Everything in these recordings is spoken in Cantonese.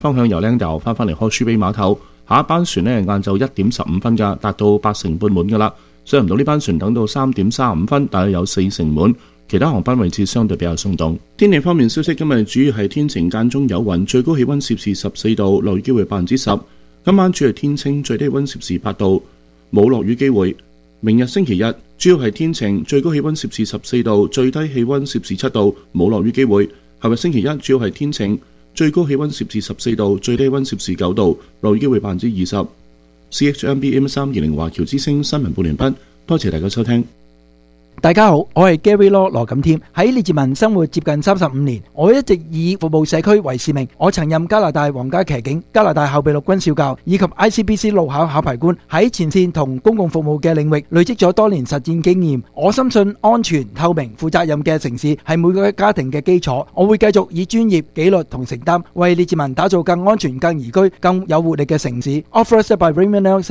方向由靚油翻嚟開書比碼頭，下一班船呢晏晝1點15分㗎，達到80%半滿㗎啦。上唔到呢班船等到3點35分，大約有4成滿。其他航班位置相對比較鬆動。天氣方面消息，今日主要係天晴間中有雲，最高氣溫攝氏14度，落雨機會10%。今晚主要天清，最低溫攝氏8度，冇落雨機會。明日星期日主要係天晴，最高氣溫攝氏14度，最低氣溫攝氏7度，冇落雨機會。後日星期一主要係天晴，最高氣溫攝氏14度，最低溫攝氏9度，落雨機會20%。CHMB M320 華僑之聲新聞報完畢，多謝大家收聽。 大家好，我係 Gary Law 羅錦添。喺列治文生活接近35年，我一直以服務社區為使命。我曾任加拿大皇家騎警、加拿大後備陸軍少校以及 ICBC 路考考牌官，喺前線同公共服務嘅領域累積咗多年實戰經驗。我深信安全、透明、負責任嘅城市係每個家庭嘅基礎。我會繼續以專業、紀律同承擔，為列治文打造更安全、更宜居、更有活力嘅城市。Offered by Raymond L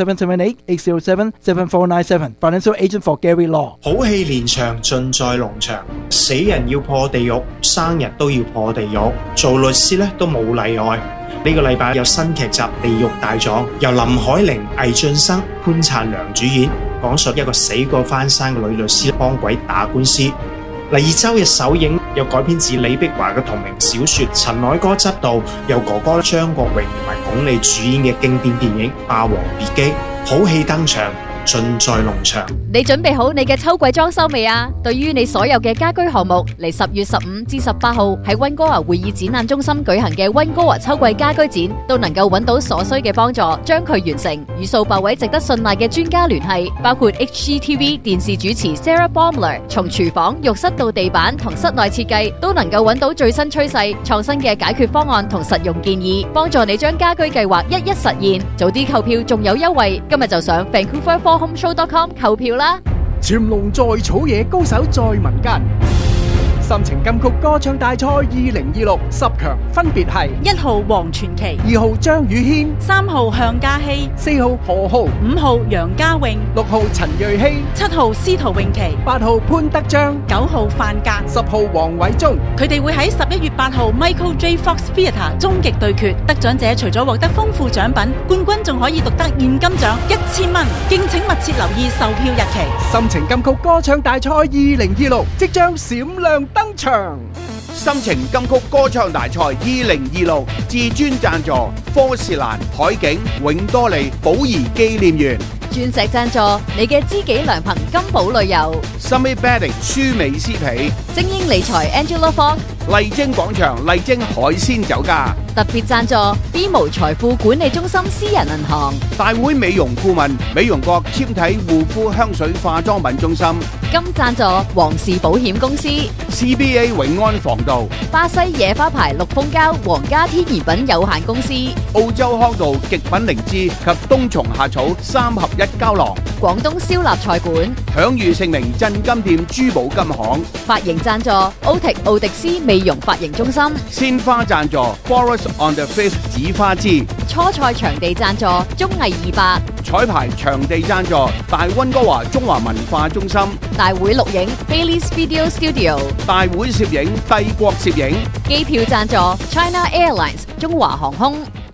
778-807-7497 Financial Agent for Gary Law。 好戲連場盡在農場，死人要破地獄，生日都要破地獄，做律師咧都冇例外。呢個禮拜有新劇集《地獄大狀》，由林海玲、魏浚笙、潘燦良主演，講述一個死過翻生嘅女律師幫鬼打官司。第二周日首映，又改編自李碧華嘅同名小說，陳凱歌執導，由哥哥張國榮同埋鞏俐主演嘅經典電影《霸王別姬》，好戲登場。盡在農場。 你準備好你嘅秋季裝修未啊？對於你所有嘅家居項目，嚟10月15至18號喺溫哥華會議展覽中心舉行嘅溫哥華秋季家居展，都能夠揾到所需嘅幫助，將佢完成。與數百位值得信賴嘅專家聯繫，包括 HGTV 電視主持 Sarah Baumler， 從廚房、浴室到地板同室內設計，都能夠揾到最新趨勢、創新嘅解決方案同實用建議，幫助你將家居計劃一一實現。早啲購票仲有優惠，今日就上 VancouverForHomeShow.com 購票啦！ 潛龍在草野，高手在民間。心情金曲歌唱大賽2026 10強分別係 1號黃傳奇、 2號張宇軒、 3號向嘉熙、 4號何浩、 5號楊家穎、 6號陳瑞希、 7號司徒詠琪、 8號潘德章、 9號范格、 10號黃偉忠。佢哋會喺11月8號 Michael J. Fox Theatre 終極對決，得獎者除咗獲得豐富獎品，冠軍仲可以獨得現金獎1000蚊。敬請密切留意售票日期。 心情金曲歌唱大賽2026即將閃亮登場。 心情金曲歌唱大賽2026至尊贊助科士蘭、海景、永多利、寶儀紀念園。 鑽石贊助你嘅知己良朋金寶旅遊。 Summit Bedding 舒美絲皮。 精英理財 Angela Fong。 麗晶廣場麗晶海鮮酒家。 特別贊助 BMO 財富管理中心私人銀行。 大會美容顧問美容國纖體護膚香水化妝品中心。 金贊助皇氏保險公司。 CBA 永安防盜。 巴西野花牌綠蜂膠皇家天然品有限公司。 澳洲康道極品靈芝及冬蟲夏草3合1膠囊。 廣東燒臘菜館。 享譽盛名鎮金店珠寶金行。 髮型贊助奧迪斯美容髮型中心。 鮮花贊助 Forest on the Fifth 紫花枝。 初賽場地贊助綜藝200。 彩排場地贊助大溫哥華中華文化中心。 大會錄影 Bailey's Video Studio。 大會攝影帝國攝影。 機票贊助 China Airlines 中華航空。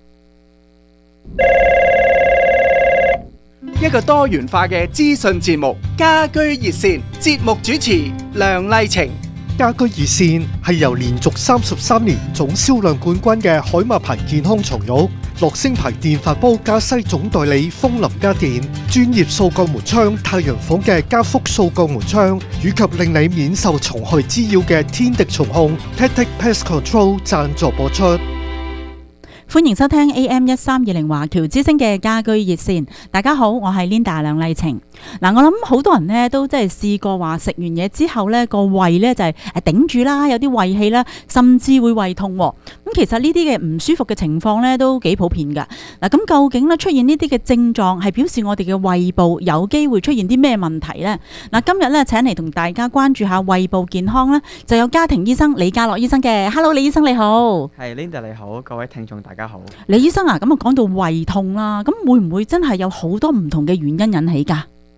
一個多元化嘅資訊節目家居熱線，節目主持梁麗晴。 家居熱線係由連續33年總銷量冠軍嘅海馬牌健康床褥、樂聲牌電飯煲加西總代理風林家電、專業掃角門窗太陽房嘅加福掃角門窗，以及令你免受蟲害滋擾嘅天敵蟲控 Tactic Pest Control 贊助播出。 歡迎收聽 AM1320 華僑之聲嘅家居熱線。大家好，我係 Linda 梁麗晴。我諗好多人呢都真係試過話食完嘢之後呢個胃呢就係頂住啦，有啲胃氣啦，甚至會胃痛。咁其實呢啲嘅唔舒服嘅情況呢都幾普遍噶。咁究竟呢出現呢啲嘅症狀係表示我哋嘅胃部有機會出現啲咩問題呢？今日呢請嚟同大家關注下胃部健康啦，就有家庭醫生李家樂醫生嘅。Hello， 李醫生你好。 係 Linda 你好，各位聽眾大家好。 李醫生啊，咁講到胃痛啦，咁會唔會真係有好多唔同嘅原因引起㗎？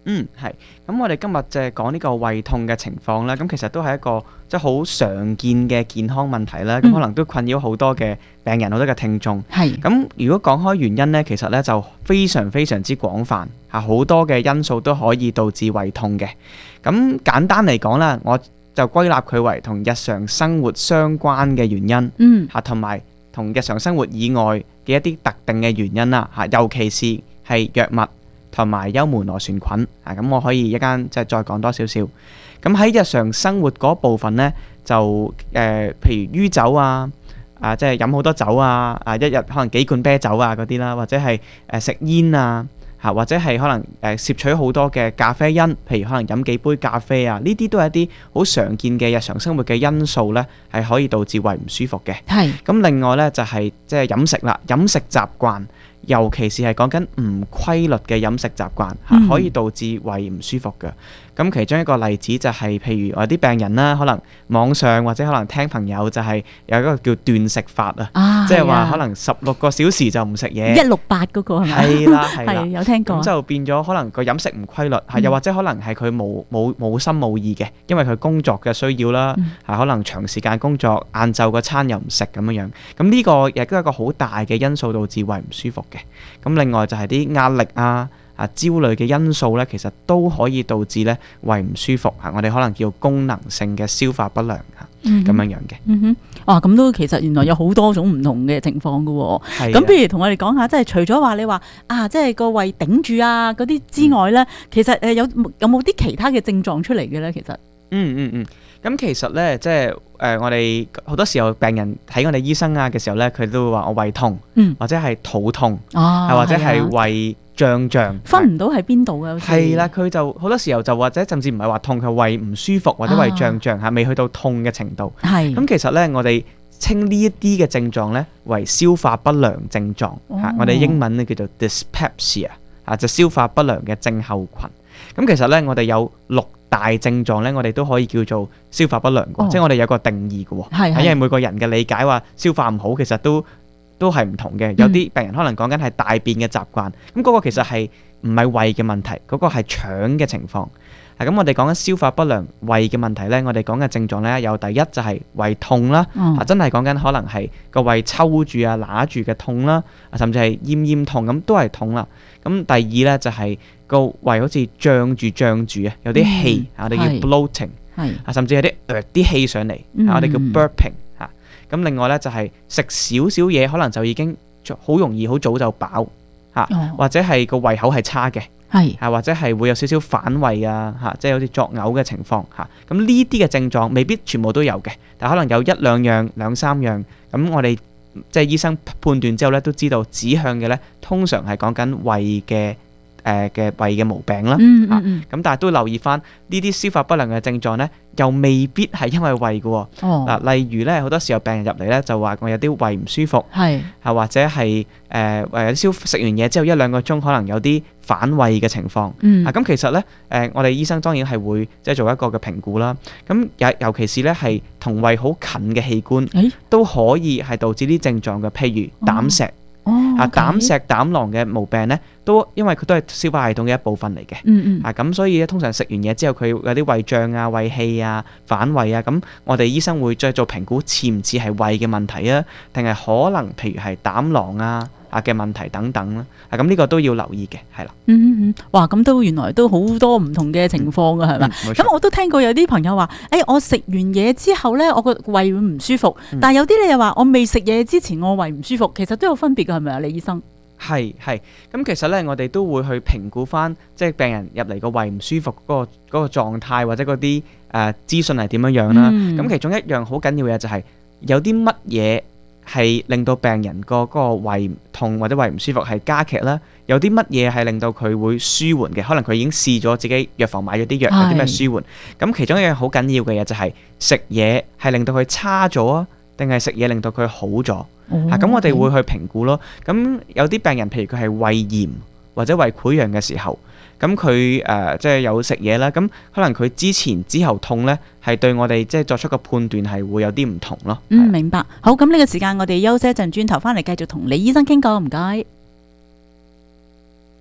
係。咁我哋今日就係講呢個胃痛嘅情況啦。咁其實都係一個即係好常見嘅健康問題啦。咁可能都困擾好多嘅病人，好多嘅聽眾。 係。 咁如果講開原因呢，其實呢就非常非常之廣泛嚇，好多嘅因素都可以導致胃痛嘅。咁簡單嚟講啦，我就歸納佢為同日常生活相關嘅原因嚇，同埋同日常生活以外嘅一啲特定嘅原因啦嚇，尤其是係藥物同埋幽門螺旋菌啊，咁我可以一間即係再講多少少。咁喺日常生活嗰部分呢，就譬如酗酒啊，即係飲好多酒啊，一日可能幾罐啤酒啊嗰啲啦，或者係食煙啊，或者係可能攝取好多嘅咖啡因，譬如可能飲幾杯咖啡啊，呢啲都係一啲好常見嘅日常生活嘅因素呢，係可以導致胃唔舒服嘅。 係。咁另外呢，就係即係飲食啦，飲食習慣。尤其是係講緊唔規律嘅飲食習慣嚇，可以導致胃唔舒服嘅。咁其中一個例子就係譬如我啲病人啦，可能網上或者可能聽朋友就係有一個叫斷食法啊，即係話可能16個小時就唔食嘢。168 嗰個係咪？ 係啦係啦， 係有聽過。 咁就變咗可能個飲食唔規律，又或者可能係佢冇心冇意嘅，因為佢工作嘅需要啦，可能長時間工作，晏晝個餐又唔食咁樣樣。咁呢個亦都係一個好大嘅因素導致胃唔舒服嘅。咁另外就係啲壓力焦慮嘅因素咧，其實都可以導致咧胃唔舒服嚇。我哋可能叫功能性嘅消化不良嚇，咁樣樣嘅。 咁都其實原來有好多種唔同嘅情況㗎喎。咁不如同我哋講下，即係除咗話你話即係個胃頂住啊嗰啲之外咧，其實有冇啲其他嘅症狀出嚟嘅咧？其實咁其實咧，即係我哋好多時候病人睇我哋醫生嘅時候咧，佢都會話我胃痛，或者係肚痛，或者係胃脹， 分唔到喺邊度嘅。 係啦，佢就好多時候就或者甚至唔係話痛，佢胃唔舒服或者胃脹嚇，未去到痛嘅程度。咁其實咧，我哋稱呢一啲嘅症狀咧為消化不良症狀嚇，我哋英文咧叫做 dyspepsia 就消化不良嘅症候群。咁其實咧，我哋有6大症狀咧，我哋都可以叫做消化不良嘅，即係我哋有個定義嘅。因為每個人嘅理解話消化唔好，其實都係唔同嘅。有啲病人可能講緊係大便嘅習慣，咁嗰個其實係唔係胃嘅問題，嗰個係腸嘅情況。咁我哋講緊消化不良胃嘅問題咧，我哋講嘅症狀咧有第一就係胃痛啦，真係講緊可能係個胃抽住啊、揦住嘅痛啦，甚至係厭痛咁都係痛啦。咁第二咧就係個胃好似脹住啊，有啲氣我哋叫 bloating，甚至有啲氣上嚟，我哋叫 burping 嚇。咁另外咧就係食少少嘢，可能就已經好容易好早就飽嚇，或者係個胃口係差嘅。或者係會有少少反胃即係好似作嘔嘅情況嚇。咁呢啲嘅症狀未必全部都有嘅，但可能有1、2樣、2、3樣。咁我哋即係醫生判斷之後咧，都知道指向嘅咧，通常係講緊胃嘅胃嘅毛病啦。咁但係都留意翻呢啲消化不良嘅症狀咧，又未必係因為胃嘅。例如咧，好多時候病人入嚟咧就話我有啲胃唔舒服，或者係食完嘢之後1、2個鐘可能有啲反胃嘅情況。咁其實咧我哋醫生當然係會即係做一個嘅評估啦。咁尤其是咧係同胃好近嘅器官都可以係導致啲症狀嘅，譬如膽石。膽石膽囊嘅毛病咧，都因為佢都係消化系統嘅一部分嚟嘅。咁所以咧，通常食完嘢之後，佢有啲胃脹啊、胃氣啊、反胃啊，咁我哋醫生會再做評估，似唔似係胃嘅問題啊，定係可能譬如係膽囊嘅問題等等啦。咁呢個都要留意嘅，係啦。 哇，咁都原來都好多唔同嘅情況㗎，係咪？咁我都聽過有啲朋友話，我食完嘢之後咧，我個胃會唔舒服。但係有啲你又話，我未食嘢之前我胃唔舒服，其實都有分別㗎，係咪啊，李醫生？ 係。咁其實咧，我哋都會去評估翻，即係病人入嚟個胃唔舒服嗰個狀態或者嗰啲資訊係點樣樣啦。咁其中一樣好緊要嘅就係有啲乜嘢係令到病人個胃痛或者胃唔舒服係加劇啦，有啲乜嘢係令到佢會舒緩嘅，可能佢已經試咗自己藥房買咗啲藥，有啲咩舒緩。咁其中一樣好緊要嘅嘢就係食嘢係令到佢差咗啊，定係食嘢令到佢好咗？咁我哋會去評估咯。咁有啲病人譬如佢係胃炎或者胃潰瘍嘅時候，咁佢即係有食嘢啦，咁可能佢之前之後痛咧，係對我哋即係作出個判斷係會有啲唔同咯。 明白。好，咁呢個時間我哋休息一陣，轉頭翻嚟繼續同李醫生傾過，唔該。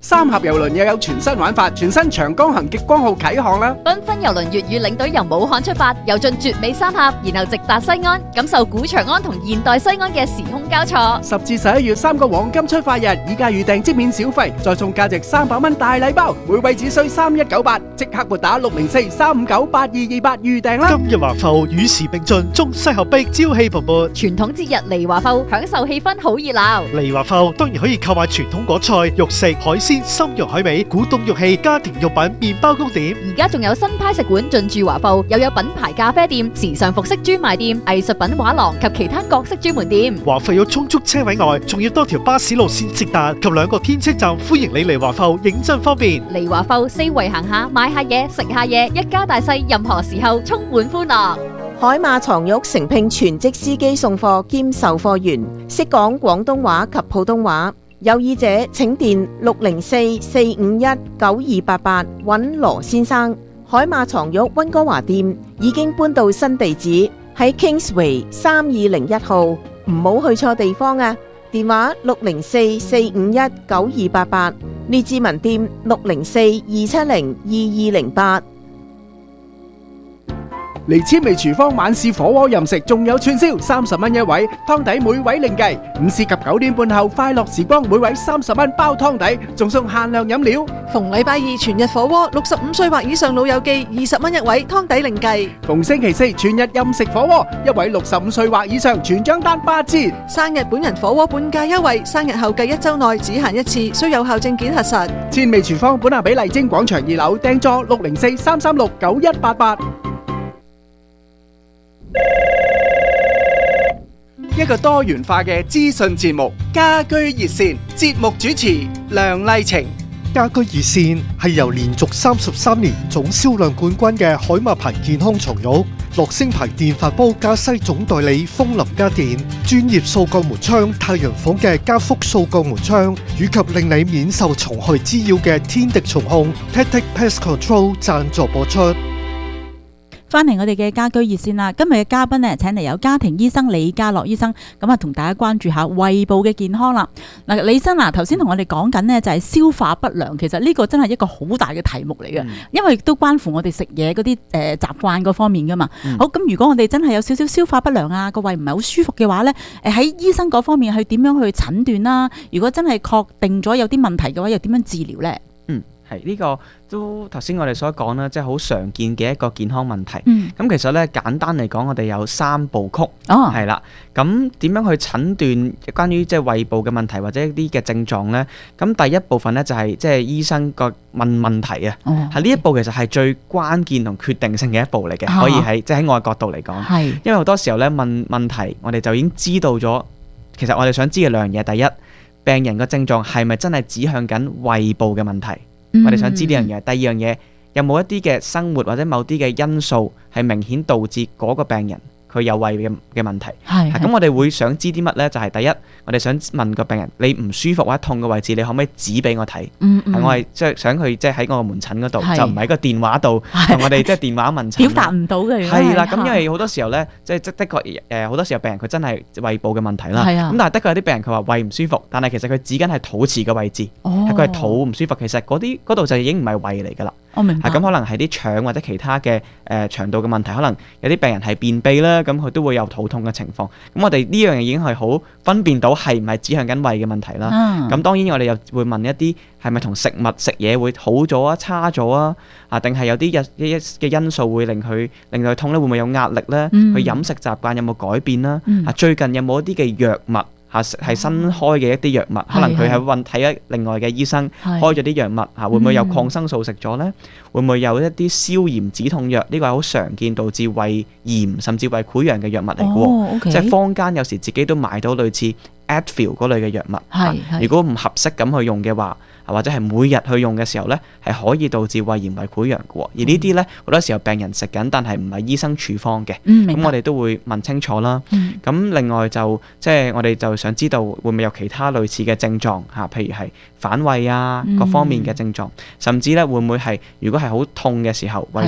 三峽郵輪又有全新玩法，全新長江行極光號啟航啦！ 繽紛郵輪粵語領隊由武漢出發，遊進絕美三峽，然後直達西安，感受古長安同現代西安嘅時空交錯。 10至11月3個黃金出發日，以價預訂即免小費，再送價值300蚊大禮包，每位只需3198，即刻撥打604-359-8228預訂啦！ 今日華埠與時並進，中西合璧，朝氣蓬勃。 傳統節日嚟華埠，享受氣氛好熱鬧。 嚟華埠當然可以購買傳統果菜、肉食、海鮮、參洋海味、古董玉器、家庭用品、麵包糕點。 而家仲有新派食館進駐華埠，又有品牌咖啡店、時尚服飾專賣店、藝術品畫廊及其他各式專門店。 華埠有充足車位外，仲要多條巴士路線直達及2個天車站，歡迎你嚟華埠，認真方便。 嚟華埠四圍行下，買下嘢，食下嘢，一家大細任何時候充滿歡樂。 海馬床褥誠聘全職司機送貨兼售貨員，識講廣東話及普通話。有意者請電604-451-9288揾羅先生。海馬床褥溫哥華店已經搬到新地址，喺 Kingsway 3201號，唔好去錯地方啊！電話604-451-9288，列治文店604-270-2208。 嚟千味廚房晚市火鍋任食，仲有串燒，30蚊一位，湯底每位另計。午市及9點半後快樂時光，每位30蚊包湯底，仲送限量飲料。 逢禮拜二全日火鍋，65歲或以上老友記20蚊一位，湯底另計。 逢星期四全日任食火鍋，一位65歲或以上全張單8折。 生日本人火鍋半價優惠，生日後計1週內只限一次，需有效證件核實。 千味廚房本下比麗晶廣場2樓，訂座604-336-9188。一個多元化嘅資訊節目，家居熱線，節目主持梁麗晴。 家居熱線係由連續33年總銷量冠軍嘅海馬牌健康床褥、樂聲牌電飯煲加西總代理風林家電、專業掃桿門窗太陽房嘅加福掃桿門窗，以及令你免受蟲害滋擾嘅天敵蟲控 Tactic Pest Control 贊助播出。 翻嚟我哋嘅家居熱線啦，今日嘅嘉賓呢，請嚟有家庭醫生李家樂醫生，咁啊同大家關注下胃部嘅健康啦。嗱，李醫生啊，頭先同我哋講緊呢，就係消化不良，其實呢個真係一個好大嘅題目嚟嘅，因為都關乎我哋食嘢嗰啲習慣嗰方面噶嘛。好，咁如果我哋真係有少少消化不良啊，個胃唔係好舒服嘅話呢，喺醫生嗰方面去點樣去診斷啦？如果真係確定咗有啲問題嘅話，又點樣治療呢？ 係呢個都頭先我哋所講啦，即係好常見嘅一個健康問題。咁其實咧簡單嚟講，我哋有3部曲，係啦。咁點樣去診斷關於即係胃部嘅問題或者一啲嘅症狀咧？咁第一部分咧就係即係醫生個問問題啊。係呢一步其實係最關鍵同決定性嘅一步嚟嘅，可以喺即係喺我嘅角度嚟講。因為好多時候咧問問題，我哋就已經知道咗，其實我哋想知嘅兩樣嘢，第一，病人個症狀係咪真係指向緊胃部嘅問題？我哋想知呢樣嘢。第二樣嘢，有冇一啲嘅生活或者某啲嘅因素係明顯導致嗰個病人佢有胃嘅問題？咁我哋會想知啲乜呢？就係第一，我哋想問個病人，你唔舒服或者痛嘅位置，你可唔可以指俾我睇？我係即係想去即係喺我個門診嗰度，就唔喺個電話度同我哋即係電話問診。 表達唔到嘅。 係啦，咁因為好多時候呢，即係的確好多時候病人佢真係胃部嘅問題啦。咁但係的確有啲病人佢話胃唔舒服，但係其實佢指緊係肚臍嘅位置，佢係肚唔舒服。其實嗰度就已經唔係胃嚟㗎啦。 我明白。 咁可能係啲腸或者其他嘅腸道嘅問題，可能有啲病人係便秘啦，咁佢都會有肚痛嘅情況。咁我哋呢樣嘢已經係好分辨到係唔係指向緊胃嘅問題啦。咁當然我哋又會問一啲係咪同食物食嘢會好咗啊、差咗啊？定係有啲嘅因素會令佢痛咧？會唔會有壓力咧？佢飲食習慣有冇改變啦？最近有冇一啲嘅藥物？係新開嘅一啲藥物，可能佢係睇咗另外嘅醫生開咗啲藥物，會唔會有抗生素食咗呢？會唔會有一啲消炎止痛藥？呢個係好常見導致胃炎甚至胃潰瘍嘅藥物嚟嘅喎。即係坊間有時自己都買到類似 Advil 嗰類嘅藥物。如果唔合適咁去用嘅話，或者係每日去用嘅時候呢，係可以導致胃炎、胃潰瘍嘅喎。而呢啲呢，好多時候病人食緊，但係唔係醫生處方嘅。咁我哋都會問清楚啦。咁另外就即係我哋就想知道會唔會有其他類似嘅症狀嚇，譬如係反胃啊各方面嘅症狀，甚至呢會唔會係如果係好痛嘅時候，胃痛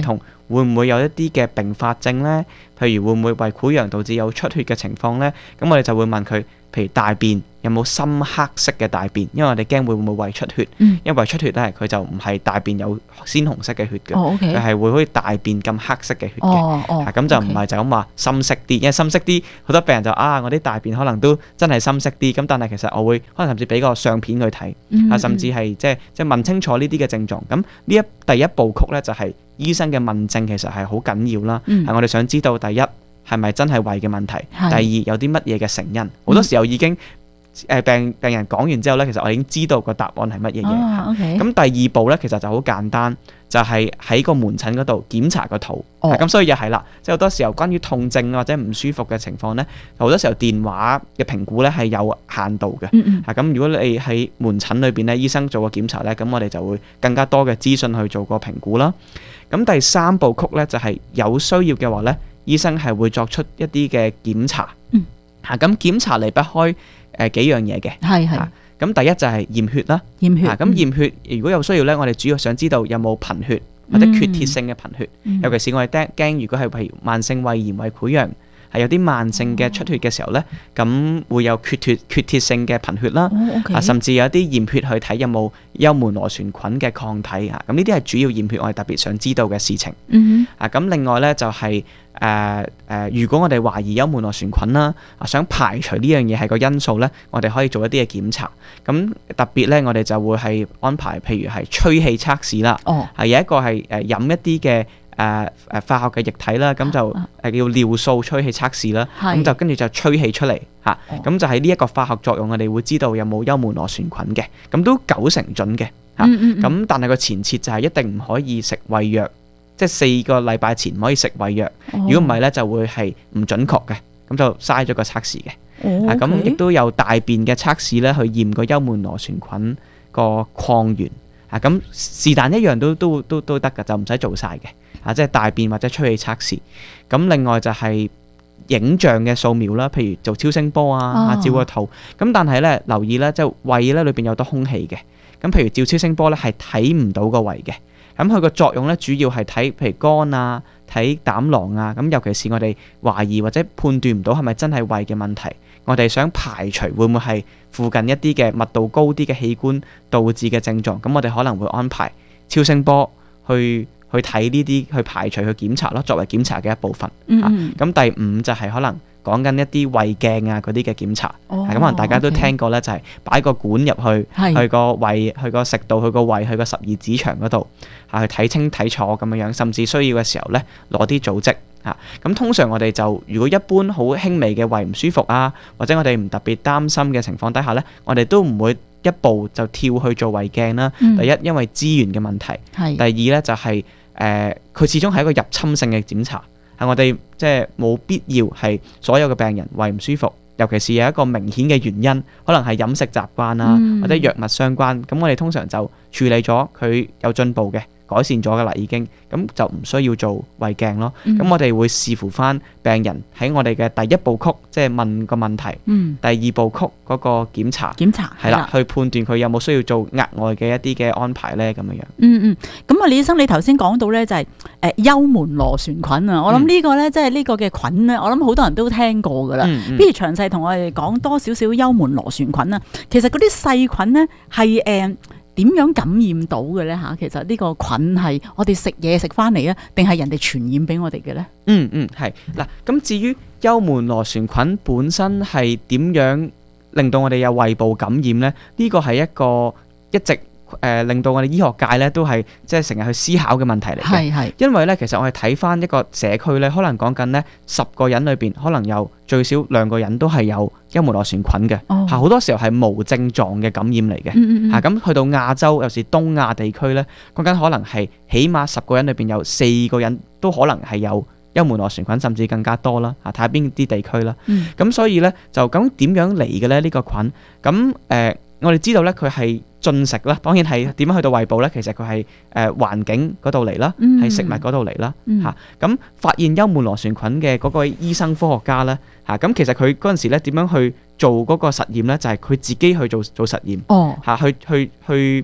會唔會有一啲嘅併發症呢？譬如會唔會胃潰瘍導致有出血嘅情況呢？咁我哋就會問佢，譬如大便有冇深黑色嘅大便，因為我哋驚會唔會胃出血，因為胃出血咧佢就唔係大便有鮮紅色嘅血嘅，佢係會好似大便咁黑色嘅血嘅，咁就唔係就咁話深色啲，因為深色啲好多病人就我啲大便可能都真係深色啲，咁但係其實我會可能甚至俾個相片佢睇，甚至係即係問清楚呢啲嘅症狀。咁呢第一部曲咧就係醫生嘅問症，其實係好緊要啦，係我哋想知道第一係咪真係胃嘅問題，第二有啲乜嘢嘅成因，好多時候已經病人講完之後咧，其實我已經知道個答案係乜嘢嘢。咁第二步咧，其實就好簡單，就係喺個門診嗰度檢查個肚。咁所以又係啦，即係好多時候關於痛症或者唔舒服嘅情況咧，好多時候電話嘅評估咧係有限度嘅。咁如果你喺門診裏邊咧，醫生做個檢查咧，咁我哋就會更加多嘅資訊去做個評估啦。咁第三部曲咧就係有需要嘅話咧，醫生係會作出一啲嘅檢查。咁檢查離不開幾樣嘢嘅，咁第一就係驗血啦，咁驗血如果有需要咧，我哋主要想知道有冇貧血或者缺鐵性嘅貧血，尤其是我哋驚如果係譬如慢性胃炎、胃潰瘍係有啲慢性嘅出血嘅時候咧，咁會有缺鐵性嘅貧血啦，甚至有啲驗血去睇有冇幽門螺旋菌嘅抗體咁呢啲係主要驗血我哋特別想知道嘅事情。咁另外咧就係如果我哋懷疑幽門螺旋菌啦，想排除呢樣嘢係個因素咧，我哋可以做一啲嘅檢查。咁特別咧，我哋就會係安排譬如係吹氣測試啦，係有一個係飲一啲嘅化學嘅液體啦，咁就叫尿素吹氣測試啦，咁就跟住就吹氣出嚟咁就係呢一個化學作用，我哋會知道有冇幽門螺旋菌嘅，咁都90成準嘅咁但係個前設就係一定唔可以食胃藥。即係4個禮拜前唔可以食胃藥，如果唔係咧就會係唔準確嘅，咁就嘥咗個測試嘅。咁亦都有大便嘅測試咧，去驗個幽門螺旋菌個抗原。咁是但一樣都得㗎，就唔使做晒嘅。即係大便或者吹氣測試。咁另外就係影像嘅掃描啦，譬如做超聲波照個肚。咁但係咧留意咧，即係胃咧裏邊有多空氣嘅。咁譬如照超聲波咧係睇唔到個胃嘅。咁佢個作用咧，主要係睇譬如肝睇膽囊咁尤其是我哋懷疑或者判斷唔到係咪真係胃嘅問題，我哋想排除會唔會係附近一啲嘅密度高啲嘅器官導致嘅症狀，咁我哋可能會安排超聲波去睇呢啲，去排除去檢查咯，作為檢查嘅一部分。咁第5就係可能講緊一啲胃鏡嗰啲嘅檢查，咁可能大家都聽過咧，就係擺個管入去個胃、去個食道、去個胃、去個十二指腸嗰度去睇清睇楚咁樣，甚至需要嘅時候咧攞啲組織咁通常我哋就如果一般好輕微嘅胃唔舒服或者我哋唔特別擔心嘅情況底下咧，我哋都唔會一步就跳去做胃鏡啦。第一，因為資源嘅問題；第二咧就係佢始終係一個入侵性嘅檢查。係我哋即係冇必要係所有嘅病人胃唔舒服，尤其是有一個明顯嘅原因，可能係飲食習慣或者藥物相關，咁我哋通常就處理咗佢有進步嘅，改善咗㗎啦已經，咁就唔需要做胃鏡咯。咁我哋會視乎翻病人喺我哋嘅第一步曲，即係問個問題，第二步曲嗰個檢查係啦，去判斷佢有冇需要做額外嘅一啲嘅安排咧咁樣。 咁李醫生，你頭先講到咧就係幽門螺旋菌我諗呢個咧即係呢個嘅菌咧，我諗好多人都聽過㗎啦。不如詳細同我哋講多少少幽門螺旋菌其實嗰啲細菌咧係點樣感染到嘅咧嚇？其實呢個菌係我哋食嘢食翻嚟定係人哋傳染俾我哋嘅咧？ 係嗱。咁至於幽門螺旋菌本身係點樣令到我哋有胃部感染咧？呢個係一個一直令到我哋醫學界咧都係即係成日去思考嘅問題嚟嘅。因為咧其實我哋睇翻一個社區咧，可能講緊咧10個人裏邊，可能有最少2個人都係有幽門螺旋菌嘅。好多時候係無症狀嘅感染嚟嘅。咁去到亞洲，尤其是東亞地區咧，講緊可能係起碼10個人裏邊有4個人都可能係有幽門螺旋菌，甚至更加多啦。睇下邊啲地區啦。咁所以咧就咁點樣嚟嘅咧？呢個菌咁我哋知道咧佢係進食啦，當然係點樣去到胃部咧？其實佢係環境嗰度嚟啦，係食物嗰度嚟啦。咁發現幽門螺旋菌嘅嗰個醫生科學家咧咁其實佢嗰陣時咧點樣去做嗰個實驗咧？就係佢自己去做實驗。去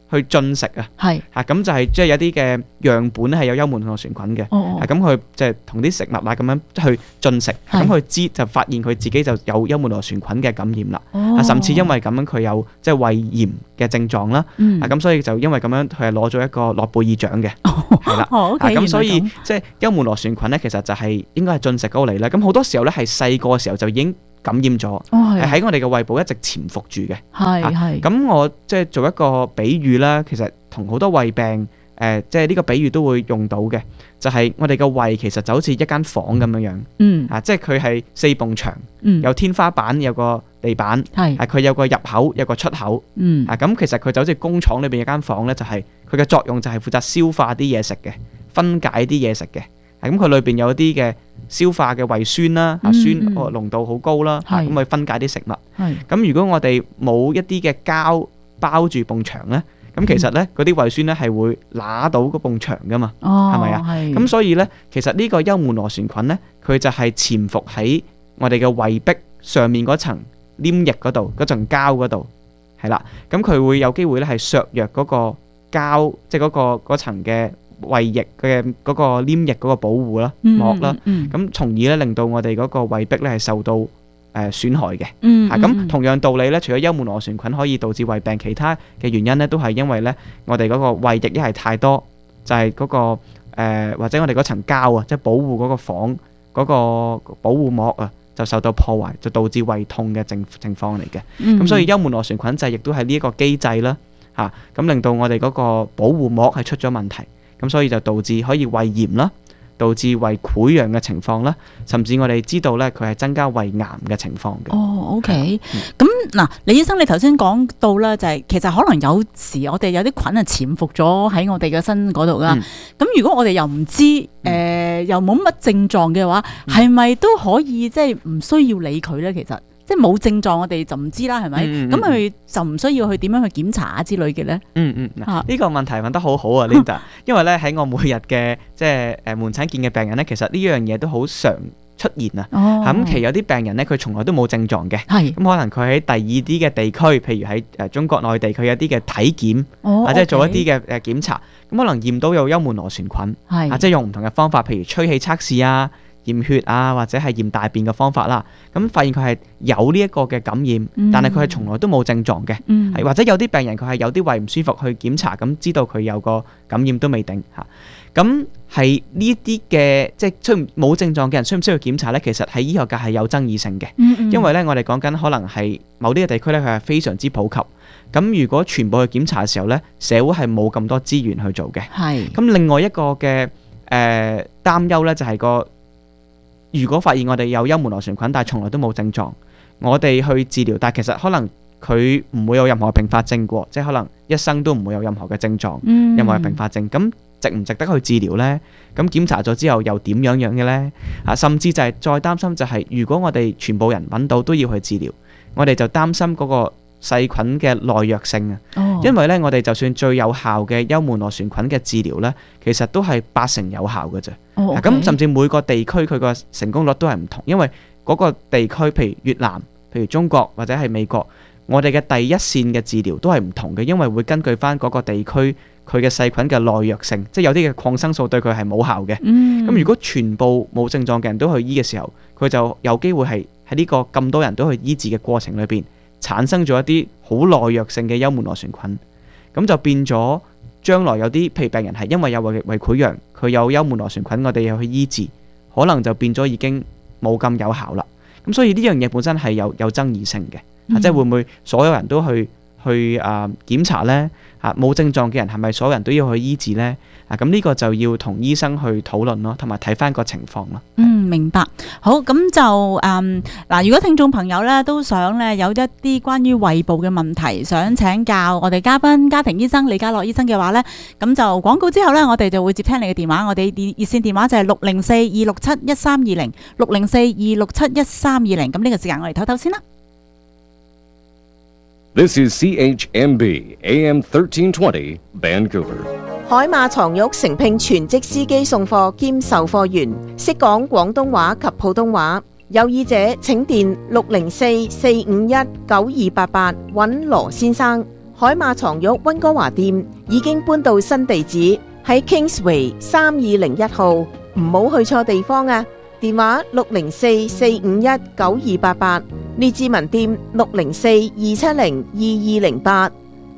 去進食啊， 係咁就係即係有啲嘅樣本係有幽門螺旋菌嘅，咁佢就係同啲食物咁樣去進食，咁佢就發現佢自己就有幽門螺旋菌嘅感染啦，甚至因為咁樣佢有即係胃炎嘅症狀啦，咁所以就因為咁樣佢係攞咗一個諾貝爾獎嘅，係啦，咁所以即係幽門螺旋菌咧，其實就係應該係進食嗰個嚟啦，咁好多時候咧係細個嘅時候就已經感染咗，喺我哋嘅胃部一直潛伏住嘅。係咁我即係做一個比喻啦，其實同好多胃病即係呢個比喻都會用到嘅，就係我哋嘅胃其實就好似一間房咁樣樣，即係佢係4埲牆，有天花板，有個地板，佢有個入口，有個出口，咁其實佢就好似工廠裏邊有間房咧，就係佢嘅作用就係負責消化啲嘢食嘅，分解啲嘢食嘅。咁佢裏邊有啲嘅消化嘅胃酸啦，酸濃度好高啦，咁去分解啲食物。咁如果我哋冇一啲嘅膠包住埲牆咧，咁其實咧嗰啲胃酸咧係會揦到嗰埲牆噶嘛，係咪啊？咁所以咧，其實呢個幽門螺旋菌咧，佢就係潛伏喺我哋嘅胃壁上面嗰層黏液嗰度，嗰層膠嗰度，係啦。咁佢會有機會咧係削弱嗰個膠，即係嗰層嘅胃液嘅嗰個黏液嗰個保護啦膜啦，咁從而咧令到我哋嗰個胃壁咧係受到損害嘅。咁同樣道理咧，除咗幽門螺旋菌可以導致胃病，其他嘅原因咧都係因為咧我哋嗰個胃液一係太多，就係嗰個或者我哋嗰層膠啊，即係保護嗰個房嗰個保護膜啊，就受到破壞，就導致胃痛嘅情況嚟嘅。咁所以幽門螺旋菌就亦都係呢一個機制啦，咁令到我哋嗰個保護膜係出咗問題。咁所以就導致可以胃炎啦，導致胃潰瘍嘅情況啦，甚至我哋知道咧佢係增加胃癌嘅情況嘅。 OK。咁嗱，李醫生你頭先講到啦，就係其實可能有時我哋有啲菌啊潛伏咗喺我哋嘅身嗰度啦。咁如果我哋又唔知又冇乜症狀嘅話，係咪都可以即係唔需要理佢咧？其實即係冇症狀，我哋就唔知啦，係咪？咁佢就唔需要去點樣去檢查啊之類嘅咧？ 呢個問題問得好好啊，Linda。因為咧喺我每日嘅即係門診見嘅病人咧，其實呢樣嘢都好常出現啊。咁其實有啲病人咧，佢從來都冇症狀嘅。咁可能佢喺第二啲嘅地區，譬如喺中國內地，佢有啲嘅體檢，或者做一啲嘅檢查，咁可能驗到有幽門螺旋菌，即係用唔同嘅方法，譬如吹氣測試啊、驗血啊，或者係驗大便嘅方法啦，咁發現佢係有呢一個嘅感染，但係佢係從來都冇症狀嘅，或者有啲病人佢係有啲胃唔舒服去檢查，咁知道佢有個感染都未定嚇。咁係呢啲嘅即係冇症狀嘅人需唔需要檢查呢？其實喺醫學界係有爭議性嘅，因為呢，我哋講緊可能係某啲嘅地區呢，佢係非常之普及。咁如果全部去檢查嘅時候呢，社會係冇咁多資源去做嘅。咁另外一個嘅擔憂呢，就係如果發現我哋有幽門螺旋菌，但係從來都冇症狀，我哋去治療，但係其實可能佢唔會有任何併發症嘅，即係可能一生都唔會有任何嘅症狀，任何嘅併發症。咁值唔值得去治療呢？咁檢查咗之後又點樣嘅呢？甚至就係再擔心就係，如果我哋全部人揾到都要去治療，我哋就擔心嗰個細菌嘅耐藥性啊。因為呢，我哋就算最有效嘅幽門螺旋菌嘅治療呢，其實都係80%有效嘅啫。咁甚至每個地區佢個成功率都係唔同，因為嗰個地區譬如越南、譬如中國或者係美國，我哋嘅第一線嘅治療都係唔同嘅，因為會根據翻嗰個地區佢嘅細菌嘅耐藥性，即係有啲嘅抗生素對佢係冇效嘅。咁如果全部冇症狀嘅人都去醫嘅時候，佢就有機會係喺呢個咁多人都去醫治嘅過程裏邊產生咗一啲好耐藥性嘅幽門螺旋菌，咁就變咗將來有啲譬如病人係因為有胃潰瘍，佢有幽門螺旋菌，我哋又去醫治，可能就變咗已經冇咁有效啦。咁所以呢樣嘢本身係有爭議性嘅，即係會唔會所有人都去檢查呢？冇症狀嘅人係咪所有人都要去醫治呢？咁呢個就要同醫生去討論咯，同埋睇翻個情況咯。 明白。好，咁就嗱，如果聽眾朋友咧都想咧有一啲關於胃部嘅問題，想請教我哋嘉賓家庭醫生李家樂醫生嘅話咧，咁就廣告之後咧，我哋就會接聽你嘅電話。我哋熱線電話就係604-267-1320 604-267-1320。咁呢個時間我哋唞唞先啦。 This is CHMB AM 1320 Vancouver。 海馬床褥誠聘全職司機送貨兼售貨員，識講廣東話及普通話。有意者請電604-451-9288揾羅先生。 海馬床褥溫哥華店已經搬到新地址，喺 Kingsway 3201號，唔好去錯地方啊！電話604-451-9288，列治文店604-270-2208。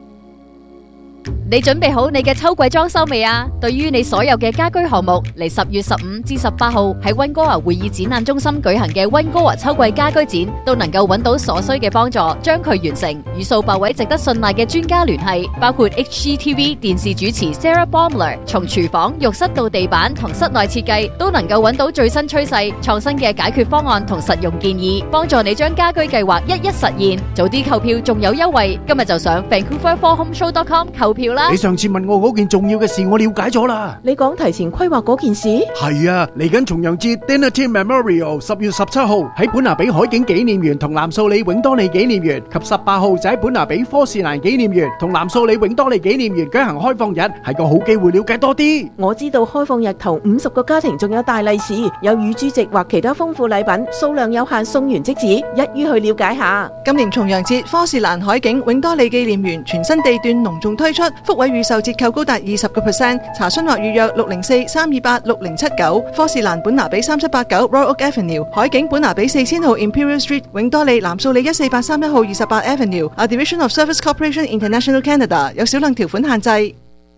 你準備好你嘅秋季裝修未啊？對於你所有嘅家居項目，嚟10月15至18號喺溫哥華會議展覽中心舉行嘅溫哥華秋季家居展，都能夠揾到所需嘅幫助，將佢完成。與數百位值得信賴嘅專家聯繫，包括 HGTV 電視主持 Sarah Baumler， 從廚房、浴室到地板同室內設計，都能夠揾到最新趨勢、創新嘅解決方案同實用建議，幫助你將家居計劃一一實現。早啲購票仲有優惠，今日就上 VancouverForHomeShow.com 購票啦！ 你上次問我嗰件重要嘅事，我了解咗啦。 你講提前規劃嗰件事？ 係啊，嚟緊重陽節 Dinner Team Memorial 10月17號喺本拿比海景紀念園同藍素里永多利紀念園，及18號就喺本拿比科士蘭紀念園同藍素里永多利紀念園舉行開放日，係個好機會了解多啲。 我知道開放日頭50個家庭仲有大利是，有乳豬席或其他豐富禮品，數量有限，送完即止，一於去了解下。 今年重陽節科士蘭海景永多利紀念園全新地段隆重推出，福位預售折扣高達20%，查詢或預約604-328-6079，科士蘭本拿比3789 Royal Oak Avenue， 海景本拿比4000號 Imperial Street， 永多利藍素里14831號28 Avenue，A Division of Service Corporation International Canada， 有少量條款限制。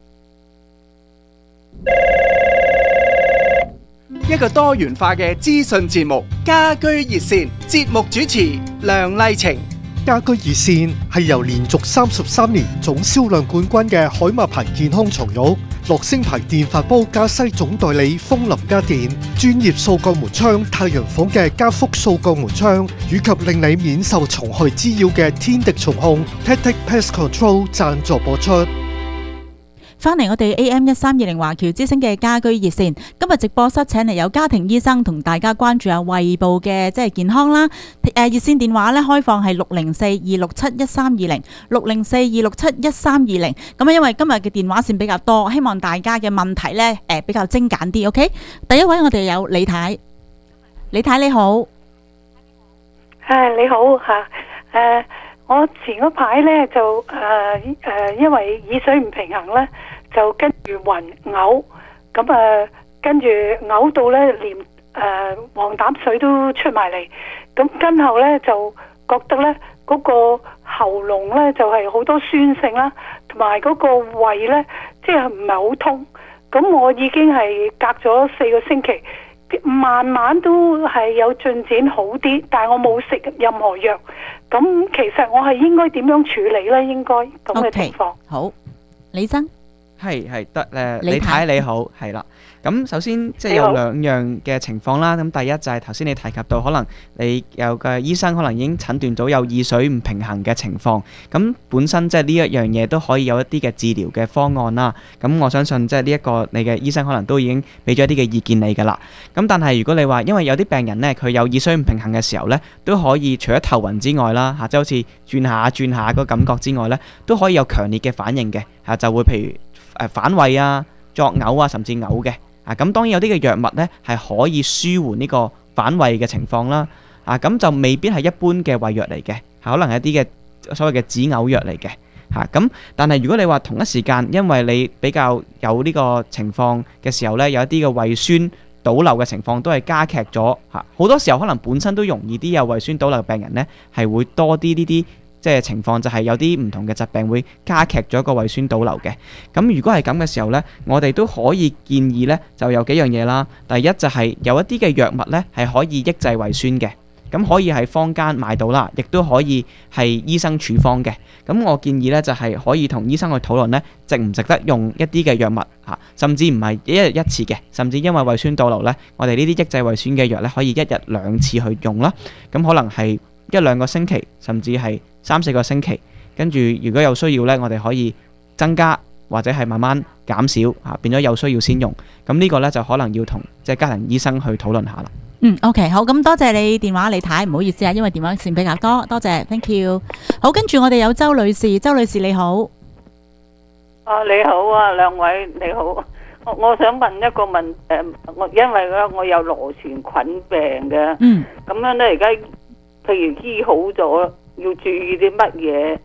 一個多元化嘅資訊節目，家居熱線，節目主持梁麗晴。 家居熱線係由連續33年總銷量冠軍嘅海馬牌健康床褥、樂聲牌電飯煲加西總代理風林家電、專業掃角門窗太陽房嘅加福掃角門窗，以及令你免受蟲害滋擾嘅天敵蟲控 Tactic Pest Control 贊助播出。 翻嚟我哋 AM1320華僑之聲嘅家居熱線，今日直播室請嚟有家庭醫生同大家關注下胃部嘅即係健康啦。熱線電話咧開放係604-267-1320 604-267-1320。咁因為今日嘅電話線比較多，希望大家嘅問題咧比較精簡啲。OK， 第一位我哋有李太，李太你好。 你好吓，我前嗰排咧就因為耳水唔平衡咧，就跟住暈嘔，咁跟住嘔到咧連黃膽水都出埋嚟，咁跟後咧就覺得咧嗰個喉嚨咧就係好多酸性啦，同埋嗰個胃咧即係唔係好通，咁我已經係隔咗4個星期。慢慢都係有進展好啲，但係我冇食任何藥。咁其實我係應該點樣處理呢？應該咁嘅情況。 好，李生係得李太你好，係啦。咁首先即係有兩樣嘅情況啦。咁第一就係頭先你提及到，可能你有嘅醫生可能已經診斷到有耳水唔平衡嘅情況。咁本身即係呢一樣嘢都可以有一啲嘅治療嘅方案啦。咁我相信即係呢一個你嘅醫生可能都已經俾咗一啲嘅意見你㗎啦。咁但係如果你話因為有啲病人呢，佢有耳水唔平衡嘅時候呢，都可以除咗頭暈之外啦，即係好似轉下個感覺之外呢，都可以有強烈嘅反應嘅嚇，就會譬如反胃啊、作嘔啊，甚至嘔嘅。咁當然有啲嘅藥物呢係可以舒緩呢個反胃嘅情況啦。咁就未必係一般嘅胃藥嚟嘅，可能係一啲嘅所謂嘅止嘔藥嚟嘅。咁但係如果你話同一時間，因為你比較有呢個情況嘅時候呢，有一啲嘅胃酸倒流嘅情況都係加劇咗。好多時候可能本身都容易啲有胃酸倒流嘅病人呢，係會多啲呢啲即係情況，就係有啲唔同嘅疾病會加劇咗個胃酸倒流嘅。咁如果係咁嘅時候呢，我哋都可以建議呢，就有幾樣嘢啦。第一就係有一啲嘅藥物呢係可以抑制胃酸嘅，咁可以喺坊間買到啦，亦都可以係醫生處方嘅。咁我建議呢，就係可以同醫生去討論呢，值唔值得用一啲嘅藥物嚇，甚至唔係一日一次嘅，甚至因為胃酸倒流呢，我哋呢啲抑制胃酸嘅藥呢，可以1日2次去用啦。咁可能係1-2個星期，甚至係3-4個星期，跟住如果有需要呢，我哋可以增加或者係慢慢減少變咗有需要先用。咁呢個呢，就可能要同即係家庭醫生去討論下啦。 OK， 好，咁多謝你電話，李太，唔好意思啊，因為電話線比較多，多謝 ，thank you。好，跟住我哋有周女士，周女士你好。 你好啊，兩位你好，我想問一個問我因為咧我有螺旋菌病嘅，咁樣咧而家譬如醫好咗，要注意啲乜嘢？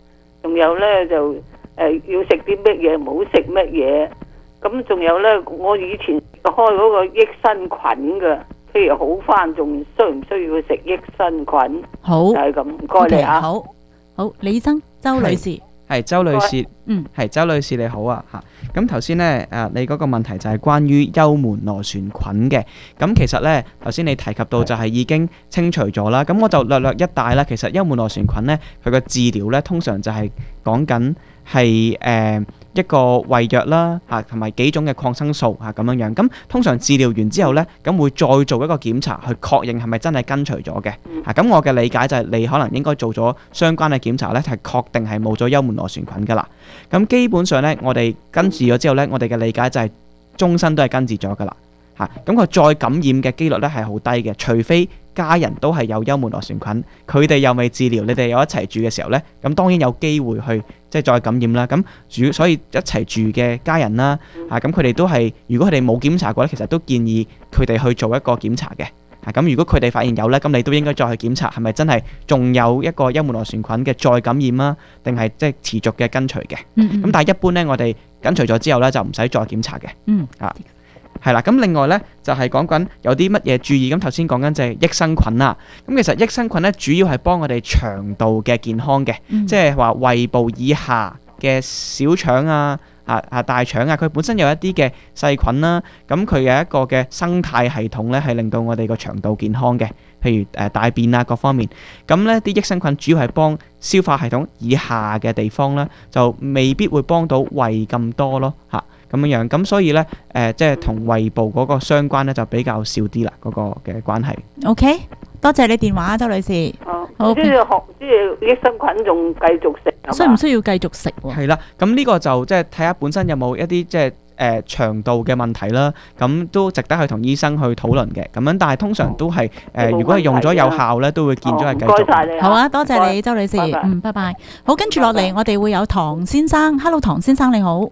仲有咧就要食啲乜嘢，唔好食乜嘢。咁仲有咧，我以前開嗰個益生菌嘅，譬如好翻，仲需唔需要食益生菌？ 好， 就係咁，唔該你啊。 好，李醫生，周女士。 係周女士，係周女士你好啊嚇。咁頭先咧你嗰個問題就係關於幽門螺旋菌嘅。咁其實咧頭先你提及到就係已經清除咗啦。咁我就略一帶啦。其實幽門螺旋菌咧佢個治療咧通常就係講緊係一個胃藥啦嚇，同埋幾種嘅抗生素嚇咁樣。咁通常治療完之後咧，咁會再做一個檢查去確認係咪真係根除咗嘅嚇。咁我嘅理解就係你可能應該做咗相關嘅檢查咧，係確定係冇咗幽門螺旋菌噶啦。咁基本上咧，我哋根治咗之後咧，我哋嘅理解就係終身都係根治咗噶啦嚇。咁佢再感染嘅機率咧係好低嘅，除非家人都係有幽門螺旋菌，佢哋又未治療，你哋又一齊住嘅時候咧，咁當然有機會去即係再感染啦。咁所以一齊住嘅家人啦嚇，咁佢哋都係如果佢哋冇檢查過咧，其實都建議佢哋去做一個檢查嘅。咁如果佢哋發現有咧，咁你都應該再去檢查係咪真係仲有一個幽門螺旋菌嘅再感染啊，定係即係持續嘅根除嘅。咁但係一般咧，我哋根除咗之後咧就唔使再檢查嘅。係啦，咁另外咧就係講緊有啲乜嘢注意。咁頭先講緊就係益生菌啦。咁其實益生菌咧主要係幫我哋腸道嘅健康嘅，即係話胃部以下嘅小腸啊、大腸啊，佢本身有一啲嘅細菌啦。咁佢有一個嘅生態系統咧，係令到我哋個腸道健康嘅，譬如大便啊各方面。咁咧啲益生菌主要係幫消化系統以下嘅地方啦，就未必會幫到胃咁多咯嚇。咁樣，咁所以咧，即係同胃部嗰個相關咧，就比較少啲啦，嗰個嘅關係。 OK，多謝你電話，周女士。 好。即係益生菌仲繼續食， 需唔需要繼續食？ 係啦，咁呢個就即係睇下本身有冇一啲即係腸道嘅問題啦。咁都值得去同醫生去討論嘅。咁樣，但係通常都係如果係用咗有效咧，都會見咗係繼續。 唔該晒你。 好啊，多謝你，周女士。拜拜。好，跟住落嚟，我哋會有唐先生。Hello， 唐先生你好。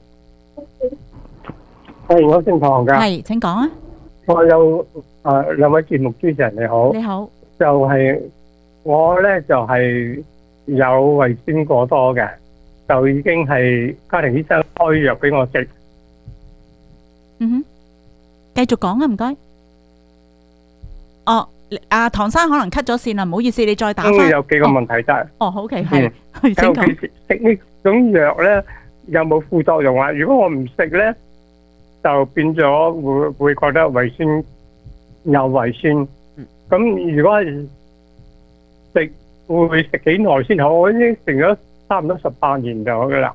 係，我姓唐噶。係， 請講啊。 我有兩位節目主持人你好。 你好。 就係我咧就係有胃酸過多嘅，就已經係家庭醫生開藥俾我食。 繼續講啊，唔該。唐生可能 cut 咗線啦，唔好意思，你再打翻。 有幾個問題啫。 OK，係。請講。 食呢種藥咧有冇副作用啊？如果我唔食咧，就變咗會覺得胃酸有胃酸。咁如果係食會食幾耐先好？我已經食咗差唔多18年咗噶啦。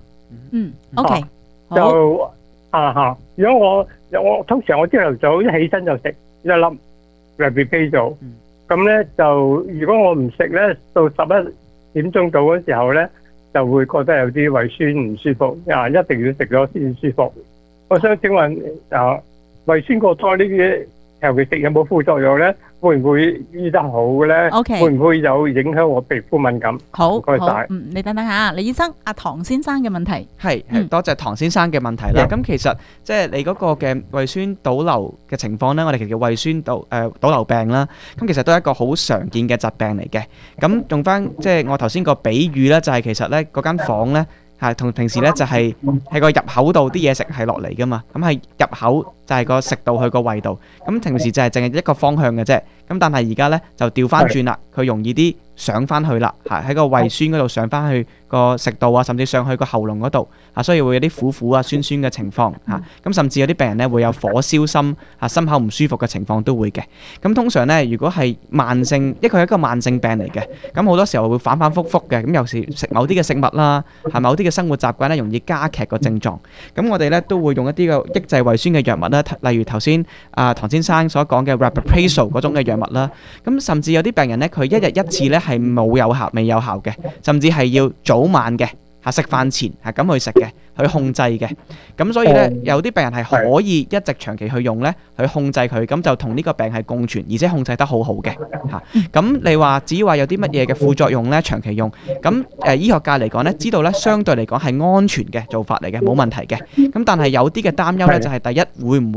OK， 就如果我通常我朝頭早一起身就食一粒Remibase，咁咧就如果我唔食咧，到11點鐘到嗰時候咧，就會覺得有啲胃酸唔舒服，一定要食咗先舒服。我想請問胃酸過多呢啲，尤其食有冇副作用咧？會唔會醫得好嘅咧？ OK， 會唔會有影響我皮膚敏感？ 好， 唔該晒。 你等等下，李醫生，唐先生嘅問題係多謝唐先生嘅問題啦。咁其實即係你嗰個嘅胃酸倒流嘅情況咧，我哋其實叫胃酸倒流病啦。咁其實都係一個好常見嘅疾病嚟嘅。咁用翻即係我頭先個比喻咧，就係其實咧嗰間房咧。同平時咧就係喺個入口度啲嘢食係落嚟噶嘛，咁係入口就係個食道去個胃度，咁平時就係淨係一個方向嘅啫，咁但係而家咧就調翻轉啦，佢容易啲上翻去啦，喺個胃酸嗰度上翻去個食道啊，甚至上去個喉嚨嗰度，所以會有啲苦啊酸酸嘅情況，咁甚至有啲病人咧會有火燒心心口唔舒服嘅情況都會嘅。咁通常咧如果係慢性，因為佢係一個慢性病嚟嘅，咁好多時候會反反覆覆嘅，咁有時食某啲嘅食物啦，係某啲嘅生活習慣咧容易加劇個症狀。咁我哋咧都會用一啲嘅抑制胃酸嘅藥物啦，例如頭先唐先生所講嘅 Remibase 嗰種嘅藥物啦。咁甚至有啲病人咧佢一日一次咧係未有效嘅，甚至係要早晚嘅食飯前咁去食嘅，去控制嘅。咁所以咧有啲病人係可以一直長期去用咧，去控制佢，咁就同呢個病係共存，而且控制得好好嘅嚇。咁你話至於話有啲乜嘢嘅副作用咧，長期用咁醫學界嚟講咧，知道咧相對嚟講係安全嘅做法嚟嘅，冇問題嘅。咁但係有啲嘅擔憂咧，就係第一會唔會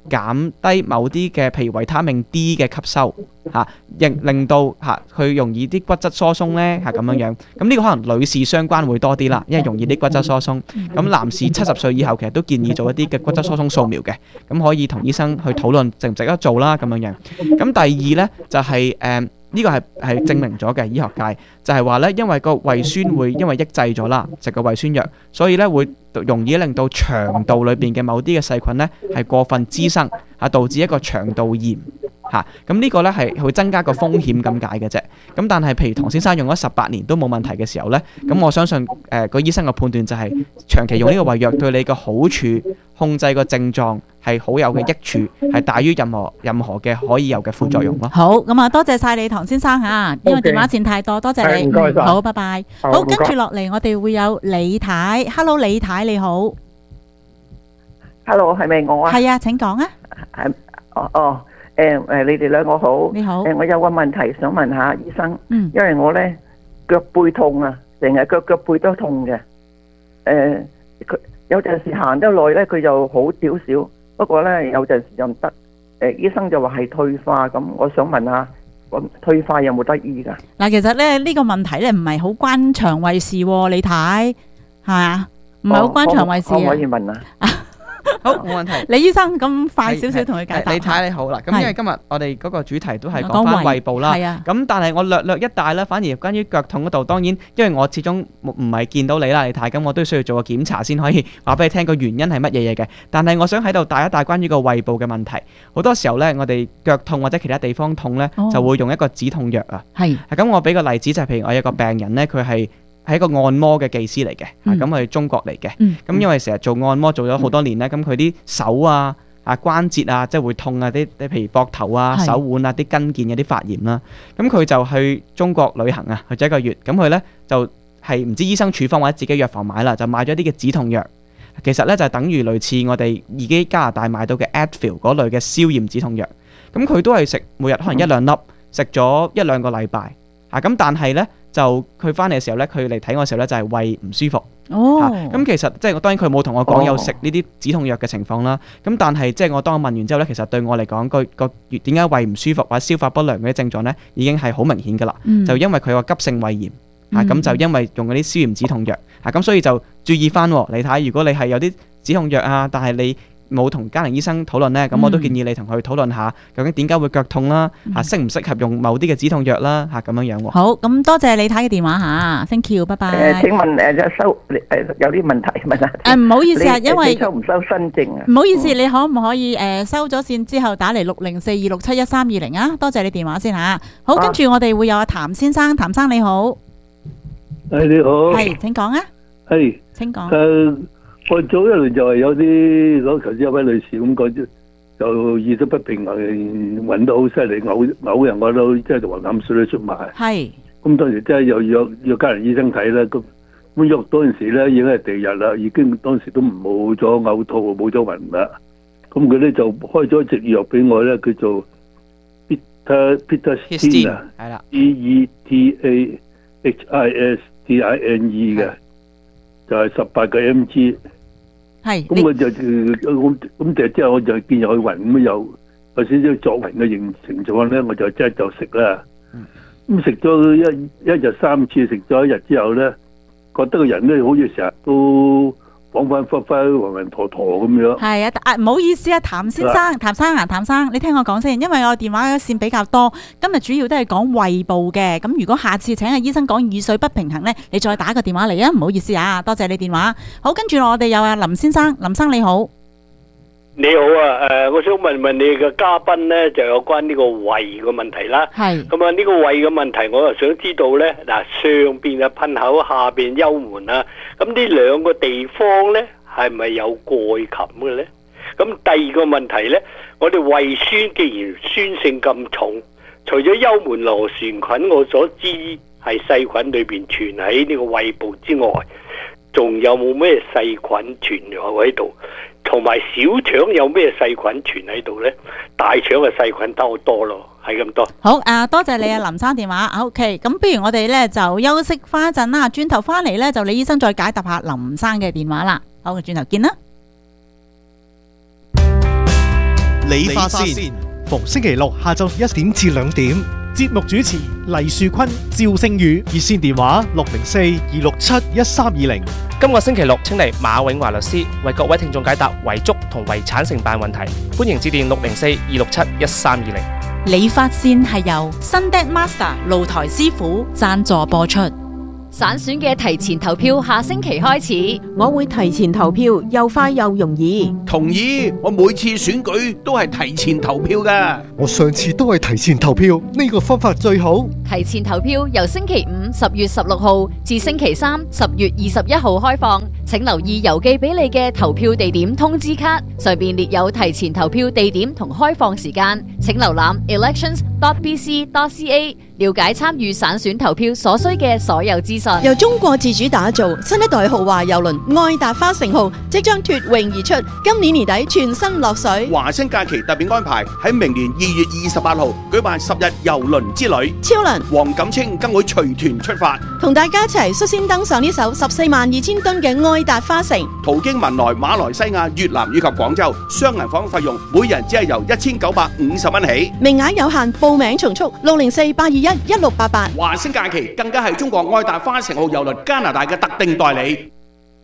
減低某啲嘅譬如維他命 D 嘅吸收嚇，令到佢容易啲骨質疏鬆咧咁樣樣。咁呢個可能女士相關會多啲啦，因為容易啲骨質疏鬆。咁男士70歲以後其實都建議做一啲嘅骨質疏鬆掃描嘅，咁可以同醫生去討論值唔值得做啦咁樣樣。咁第二咧就係呢個係證明咗嘅醫學界，就係話咧，因為個胃酸會因為抑制咗啦，食個胃酸藥，所以咧會容易令到腸道裏邊嘅某啲嘅細菌咧係過分滋生，導致一個腸道炎嚇。咁呢個咧係會增加個風險咁解嘅啫。咁但係譬如唐先生用咗18年都冇問題嘅時候咧，咁我相信個醫生嘅判斷就係長期用呢個胃藥對你嘅好處，控制個症狀係好有嘅益處，係大於任何嘅可以有嘅副作用咯。 好，咁啊多謝晒你唐先生嚇，因為電話線太多，多謝你。好，拜拜。好，跟住落嚟我哋會有李太。Hello， 李太你好。 Hello， 係咪我啊？ 係啊，請講啊。 你哋兩個好。 你好。 我有個問題想問下醫生。因為我咧腳背痛啊，成日腳背都痛嘅。佢有陣時行得耐咧，佢就好少少。不過咧有陣時又唔得。醫生就話係退化，咁我想問下，退化有冇得醫㗎？ 嗱，其實咧呢個問題咧唔係好關腸胃事喎，李太係啊，唔係好關腸胃事啊。 可唔可以問啊？ 好，冇問題。 李醫生咁快少少同佢解答。 李太你好啦，咁因為今日我哋嗰個主題都係講翻胃部啦，咁但係我略一帶啦，反而關於腳痛嗰度，當然因為我始終唔係見到你啦，李太，咁我都需要做個檢查先可以話俾你聽個原因係乜嘢嘢嘅。但係我想喺度帶一帶關於個胃部嘅問題。好多時候咧，我哋腳痛或者其他地方痛咧，就會用一個止痛藥啊。係。咁我俾個例子就係譬如我有個病人咧，佢係一個按摩嘅技師嚟嘅，咁係中國嚟嘅。咁因為成日做按摩做咗好多年咧，咁佢啲手啊關節啊，即係會痛啊，啲譬如膊頭啊、手腕啊、啲筋腱有啲發炎啦。咁佢就去中國旅行啊，去咗1個月。咁佢咧就係唔知醫生處方或者自己藥房買啦，就買咗啲嘅止痛藥。其實咧就等於類似我哋而家加拿大買到嘅 Advil 嗰類嘅消炎止痛藥。咁佢都係食每日可能1-2粒，食咗1-2個禮拜。咁但係咧就佢翻嚟嘅時候咧，佢嚟睇我嘅時候咧就係胃唔舒服。咁其實即係當然佢冇同我講有食呢啲止痛藥嘅情況啦。咁但係即係我當我問完之後咧，其實對我嚟講個點解胃唔舒服或者消化不良嗰啲症狀咧，已經係好明顯㗎啦。就因為佢個急性胃炎咁就因為用嗰啲消炎止痛藥咁，所以就注意翻你睇，如果你係有啲止痛藥啊，但係你冇同家庭醫生討論呢，咁我都建議你同佢討論下，究竟點解會腳痛啦，適唔適合用某啲嘅止痛藥啦，咁樣樣喎。 好，咁多謝李太嘅電話嚇，thank you，拜拜。 請問有啲問題問下。 唔好意思啊，因為收唔收新症啊？ 唔好意思，你可唔可以收咗線之後打嚟60426711320啊？多謝你電話先嚇。好，跟住我哋會有阿譚先生，譚生你好。 你好。 係，請講啊。 係。 請講。 我早一輪就係有啲頭先有位女士咁講，就意識不平衡，暈得好犀利，嘔人我都即係話眼水都出埋。係。咁當時真係又約家人醫生睇啦。咁約嗰陣時咧已經係第2日啦，已經當時都冇咗嘔吐，冇咗暈啦。咁佢咧就開咗一隻藥俾我咧，叫做 Pitastine 啊，係啦 ，Petastine 嘅。就係18個 mg， 係咁我就咁之後我就見入去暈，咁有少少作暈嘅情況咧，我就即係就食啦。咁食咗一日3次，食咗1日之後咧，覺得個人咧好似成日都恍恍惚惚、暈暈陀陀咁樣。係啊，唔好意思啊，譚生，你聽我講先，因為我電話線比較多，今日主要都係講胃部嘅。咁如果下次請阿醫生講耳水不平衡咧，你再打個電話嚟啊，唔好意思啊，多謝你電話。好，跟住我哋有阿林先生，林生你好。 你好啊，我想問問你嘅嘉賓咧，就有關呢個胃嘅問題啦。係。咁啊，呢個胃嘅問題，我又想知道咧，嗱，上邊嘅噴口，下邊幽門啊，咁呢兩個地方咧，係咪有鈣冚嘅咧？咁第二個問題咧，我哋胃酸既然酸性咁重，除咗幽門螺旋菌我所知係細菌裏邊存喺呢個胃部之外，仲有冇咩細菌存留喺度？同埋小腸有咩細菌存喺度咧？大腸嘅細菌多咯，係咁多。 好多謝你啊，林生電話。OK， 咁不如我哋咧就休息翻一陣啦，轉頭翻嚟咧就李醫生再解答下林生嘅電話啦。好，轉頭見啦。 理髮線， 逢星期六下晝1點至2點。 節目主持黎樹坤、趙星宇， 熱線電話604-267-1320。 今個星期六請嚟馬永華律師為各位聽眾解答遺囑同遺產承辦問題，歡迎致電604-267-1320。 理髮線係由 Sundet Master 露台師傅贊助播出。 省選嘅提前投票下星期開始， 我會提前投票，又快又容易。 同意，我每次選舉都係提前投票㗎。 我上次都係提前投票，呢個方法最好。 提前投票由星期五10月16號至星期三10月21號開放，請留意郵寄俾你嘅投票地點通知卡，上面列有提前投票地點同開放時間，請瀏覽 elections.bc.ca 了解參與省選投票所需嘅所有資訊。 由中國自主打造新一代豪華郵輪愛達花城號即將脫穎而出，今年年底全新落水。 華星假期特別安排喺明年2月28號舉辦10日郵輪之旅， 超能黃錦清更會隨團出發， 同大家一齊率先登上呢艘142000噸嘅愛達花城， 途經文萊、馬來西亞、越南以及廣州，雙人房費用每人只係由1950蚊起， 名額有限，報名從速604-821-1688。 華星假期更加係中國愛達花城號郵輪加拿大嘅特定代理。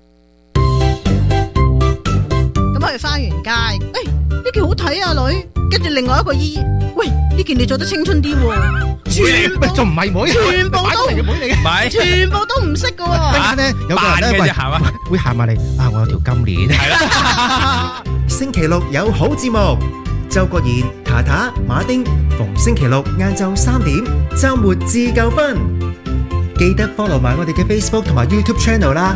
咁去花園街，呢件好睇啊女，跟住另外一個姨，喂呢件你着得青春啲喎，全部仲唔係妹， 全部都妹嚟嘅， 全部都唔識噶喎。 等陣咧，有個人咧會行埋嚟啊！我有條金鏈，係啦。 星期六有好節目，周國賢、塔塔、馬丁，逢星期六晏晝3點，週末自夠分。記得 follow 埋我哋嘅 Facebook 同埋 YouTube channel 啦。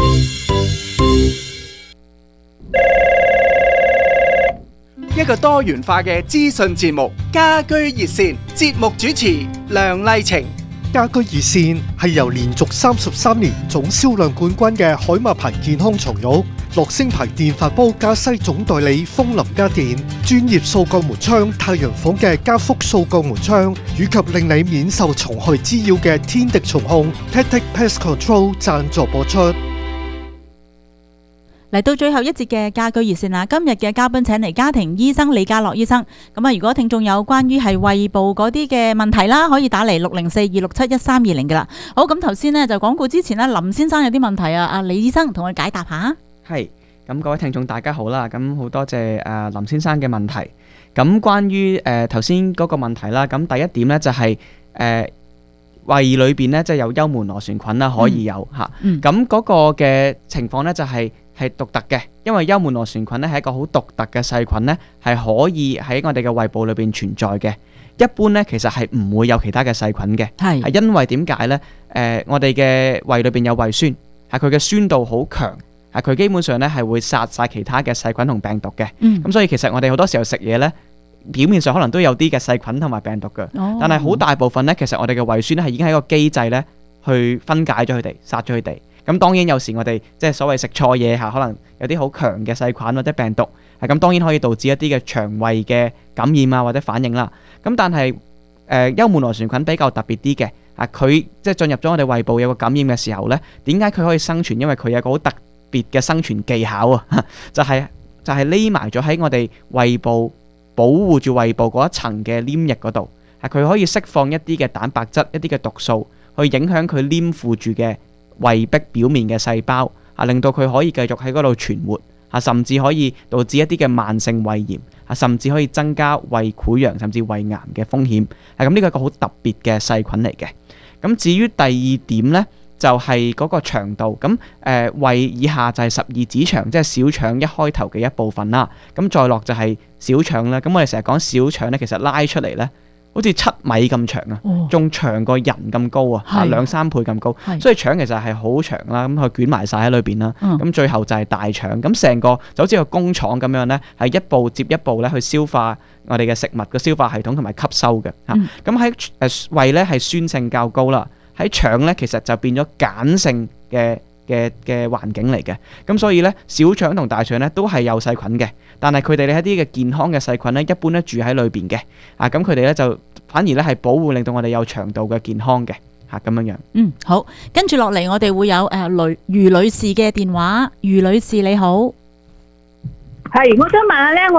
一個多元化嘅資訊節目《家居熱線》，節目主持梁麗晴。 家居熱線係由連續33年總銷量冠軍嘅海馬牌健康床褥、樂聲牌電飯煲加西總代理風林家電、專業掃鋼門窗太陽房嘅加福掃鋼門窗，以及令你免受蟲害滋擾嘅天敵蟲控 Tactic Pest Control 贊助播出。 嚟到最後一節嘅家居熱線啦，今日嘅嘉賓請嚟家庭醫生李家樂醫生。咁啊，如果聽眾有關於係胃部嗰啲嘅問題啦，可以打嚟604-267-1320嘅啦。好，咁頭先呢就廣告之前呢，林先生有啲問題啊，阿李醫生同我解答下。 係，咁各位聽眾大家好啦，咁好多謝林先生嘅問題。咁關於頭先嗰個問題啦，咁第一點呢就係胃裏邊呢，即係有幽門螺旋菌啦，可以有嚇。咁嗰個嘅情況呢，就係獨特嘅，因為幽門螺旋菌咧係一個好獨特嘅細菌咧，係可以喺我哋嘅胃部裏邊存在嘅。一般咧其實係唔會有其他嘅細菌嘅，係因為點解咧？我哋嘅胃裏邊有胃酸，係佢嘅酸度好強，係佢基本上咧係會殺晒其他嘅細菌同病毒嘅。咁所以其實我哋好多時候食嘢咧，表面上可能都有啲嘅細菌同埋病毒嘅，但係好大部分咧，其實我哋嘅胃酸咧係已經係一個機制咧去分解咗佢哋，殺咗佢哋。咁當然有時我哋即係所謂食錯嘢嚇，可能有啲好強嘅細菌或者病毒，係咁當然可以導致一啲嘅腸胃嘅感染啊或者反應啦。咁但係幽門螺旋菌比較特別啲嘅，佢即係進入咗我哋胃部有個感染嘅時候呢，點解佢可以生存？因為佢有個好特別嘅生存技巧啊，就係匿埋咗喺我哋胃部保護住胃部嗰一層嘅黏液嗰度，係佢可以釋放一啲嘅蛋白質、一啲嘅毒素，去影響佢黏附住嘅胃壁表面嘅細胞，令到佢可以繼續喺嗰度存活，甚至可以導致一啲嘅慢性胃炎，甚至可以增加胃潰瘍甚至胃癌嘅風險。咁呢個係一個好特別嘅細菌嚟嘅。咁至於第二點呢，就係嗰個腸道。咁胃以下就係12指腸，即係小腸一開頭嘅一部分啦。咁再落就係小腸啦。咁我哋成日講小腸呢，其實拉出嚟呢，好似7米咁長啊，仲長過人咁高啊，2-3倍咁高，所以腸其實係好長啦，咁佢捲埋晒喺裏邊啦，咁最後就係大腸，咁成個就好似個工廠咁樣咧，係一步接一步咧去消化我哋嘅食物嘅消化系統同埋吸收嘅嚇。咁喺胃咧係酸性較高啦，喺腸咧其實就變咗鹼性嘅環境嚟嘅，咁所以咧小腸同大腸咧都係有細菌嘅，但係佢哋咧一啲嘅健康嘅細菌咧一般咧住喺裏邊嘅，咁佢哋咧就反而咧係保護，令到我哋有腸道嘅健康嘅咁樣樣。 好，跟住落嚟我哋會有余女士嘅電話。余女士你好， 係，我想問下咧，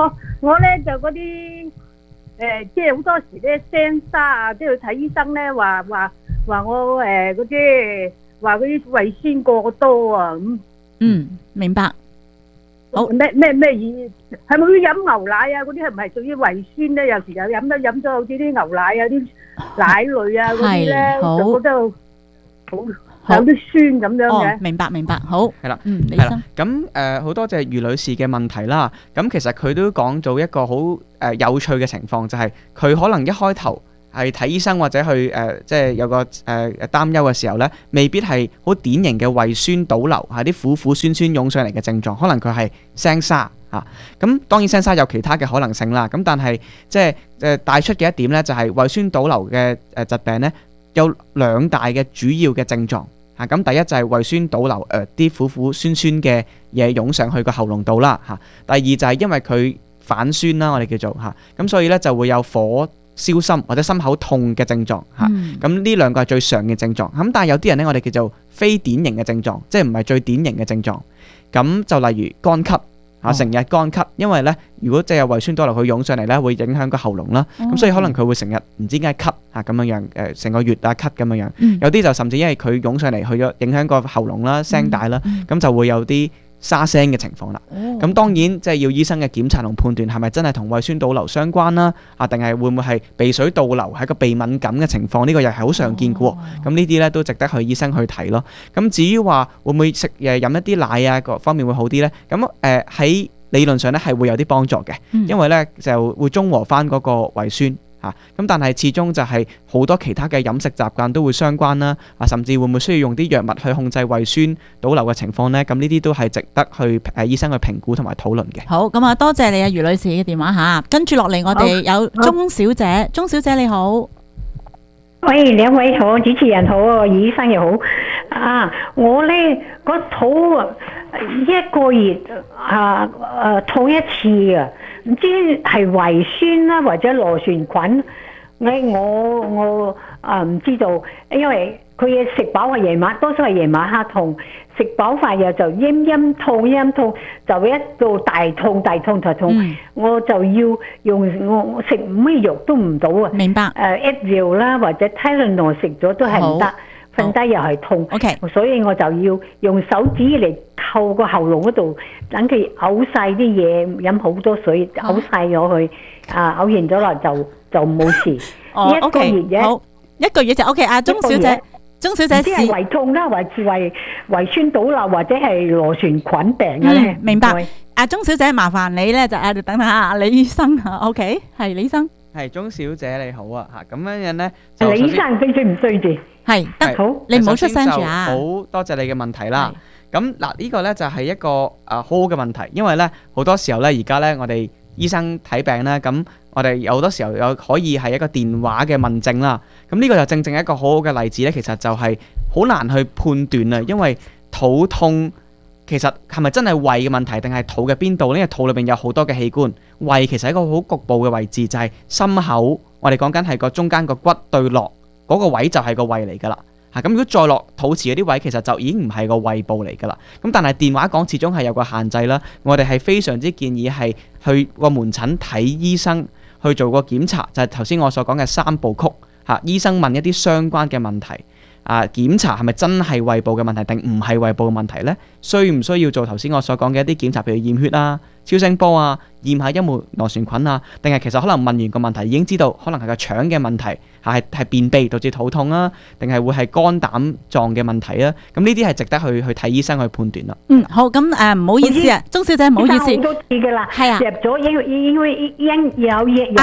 我咧就嗰啲即係好多時咧聲沙啊，即係去睇醫生咧話我嗰啲話嗰啲胃酸過多啊咁。 明白。好咩意？係咪要飲牛奶啊？嗰啲係唔係屬於胃酸咧？有時又飲咗好似啲牛奶啊、啲奶類啊嗰啲咧，就覺得好有啲酸咁樣嘅。 明白，好。 係啦， 李生。 咁好多謝余女士嘅問題啦。咁其實佢都講到一個好有趣嘅情況，就係佢可能一開頭係睇醫生或者去即係有個擔憂嘅時候呢，未必係好典型嘅胃酸倒流，係啲苦酸酸湧上嚟嘅症狀，可能佢係聲沙嚇。咁當然聲沙有其他嘅可能性啦。咁但係即係帶出嘅一點呢，就係胃酸倒流嘅疾病呢，有兩大嘅主要嘅症狀嚇。咁第一就係胃酸倒流啲苦酸酸嘅嘢湧上去個喉嚨度啦嚇。第二就係因為佢反酸啦，我哋叫做嚇，咁所以呢就會有火燒心或者心口痛嘅症狀嚇。咁呢兩個係最常嘅症狀。咁但係有啲人呢，我哋叫做非典型嘅症狀，即係唔係最典型嘅症狀。咁就例如乾咳嚇，成日乾咳，因為呢，如果即係有胃酸倒流佢湧上嚟呢，會影響個喉嚨啦。咁所以可能佢會成日唔知點解咳嚇咁樣樣，成個月啊咳咁樣樣。有啲就甚至因為佢湧上嚟去咗影響個喉嚨啦、聲帶啦，咁就會有啲沙聲嘅情況啦。咁當然即係要醫生嘅檢查同判斷係咪真係同胃酸倒流相關啦，定係會唔會係鼻水倒流係個鼻敏感嘅情況？呢個又係好常見嘅喎。咁呢啲咧都值得去醫生去睇咯。咁至於話會唔會食飲一啲奶啊各方面會好啲咧？咁喺理論上咧係會有啲幫助嘅，因為咧就會中和翻嗰個胃酸。咁但係始終就係好多其他嘅飲食習慣都會相關啦，甚至會唔會需要用啲藥物去控制胃酸倒流嘅情況呢？咁呢啲都係值得去醫生去評估同埋討論嘅。 好，咁啊多謝你啊余女士嘅電話嚇，跟住落嚟我哋有鐘小姐，鐘小姐你好。 喂，兩位好，主持人好，余醫生又好。我呢個肚一個月痛一次啊！唔知係胃酸啦，或者螺旋菌。我唔知道，因為佢嘢食飽係夜晚，多數係夜晚黑痛，食飽飯又就陰痛，就一到大痛，我就要用我食咩藥都唔到啊！ 明白。 Advil 啦，或者 Tylenol 食咗都係唔得。瞓低又係痛，所以我就要用手指嚟扣個喉嚨嗰度，等佢嘔晒啲嘢，飲好多水，嘔晒咗佢，嘔完咗啦就冇事。一個月啫， 好，一個月就 OK。鐘小姐，鐘小姐， 即係胃痛啦，或者胃酸倒流，或者係螺旋菌病嘅咧。 明白。鐘小姐，麻煩你咧就等下李醫生嚇 ，OK， 係李醫生。 係鐘小姐你好啊嚇，咁樣樣咧， 李醫生對唔對住？ 係得好，你唔好出聲住啊！ 好多謝你嘅問題啦。咁嗱呢個咧就係一個好好嘅問題，因為咧好多時候咧而家咧我哋醫生睇病咧，咁我哋有好多時候有可以係一個電話嘅問症啦。咁呢個就正正一個好好嘅例子咧，其實就係好難去判斷啊，因為肚痛其實係咪真係胃嘅問題，定係肚嘅邊度呢？因為肚裏邊有好多嘅器官，胃其實係一個好局部嘅位置，就係心口。我哋講緊係個中間個骨對落嗰個位就係個胃嚟㗎啦。咁如果再落肚臍嗰啲位，其實就已經唔係個胃部嚟㗎啦。咁但係電話講始終係有個限制啦。我哋係非常之建議係去個門診睇醫生去做個檢查，就係頭先我所講嘅3部曲嚇。醫生問一啲相關嘅問題。檢查係咪真係胃部嘅問題，定唔係胃部嘅問題呢？需唔需要做頭先我所講嘅一啲檢查，譬如驗血啊、超聲波啊、驗下幽門螺旋菌啊，定係其實可能問完個問題已經知道，可能係個腸嘅問題，係便秘導致肚痛啊，定係會係肝膽臟嘅問題啊？咁呢啲係值得去睇醫生去判斷啦。 好，咁唔好意思啊，鐘小姐唔好意思。 好多次㗎啦， 係啊， 入咗因為有嘢。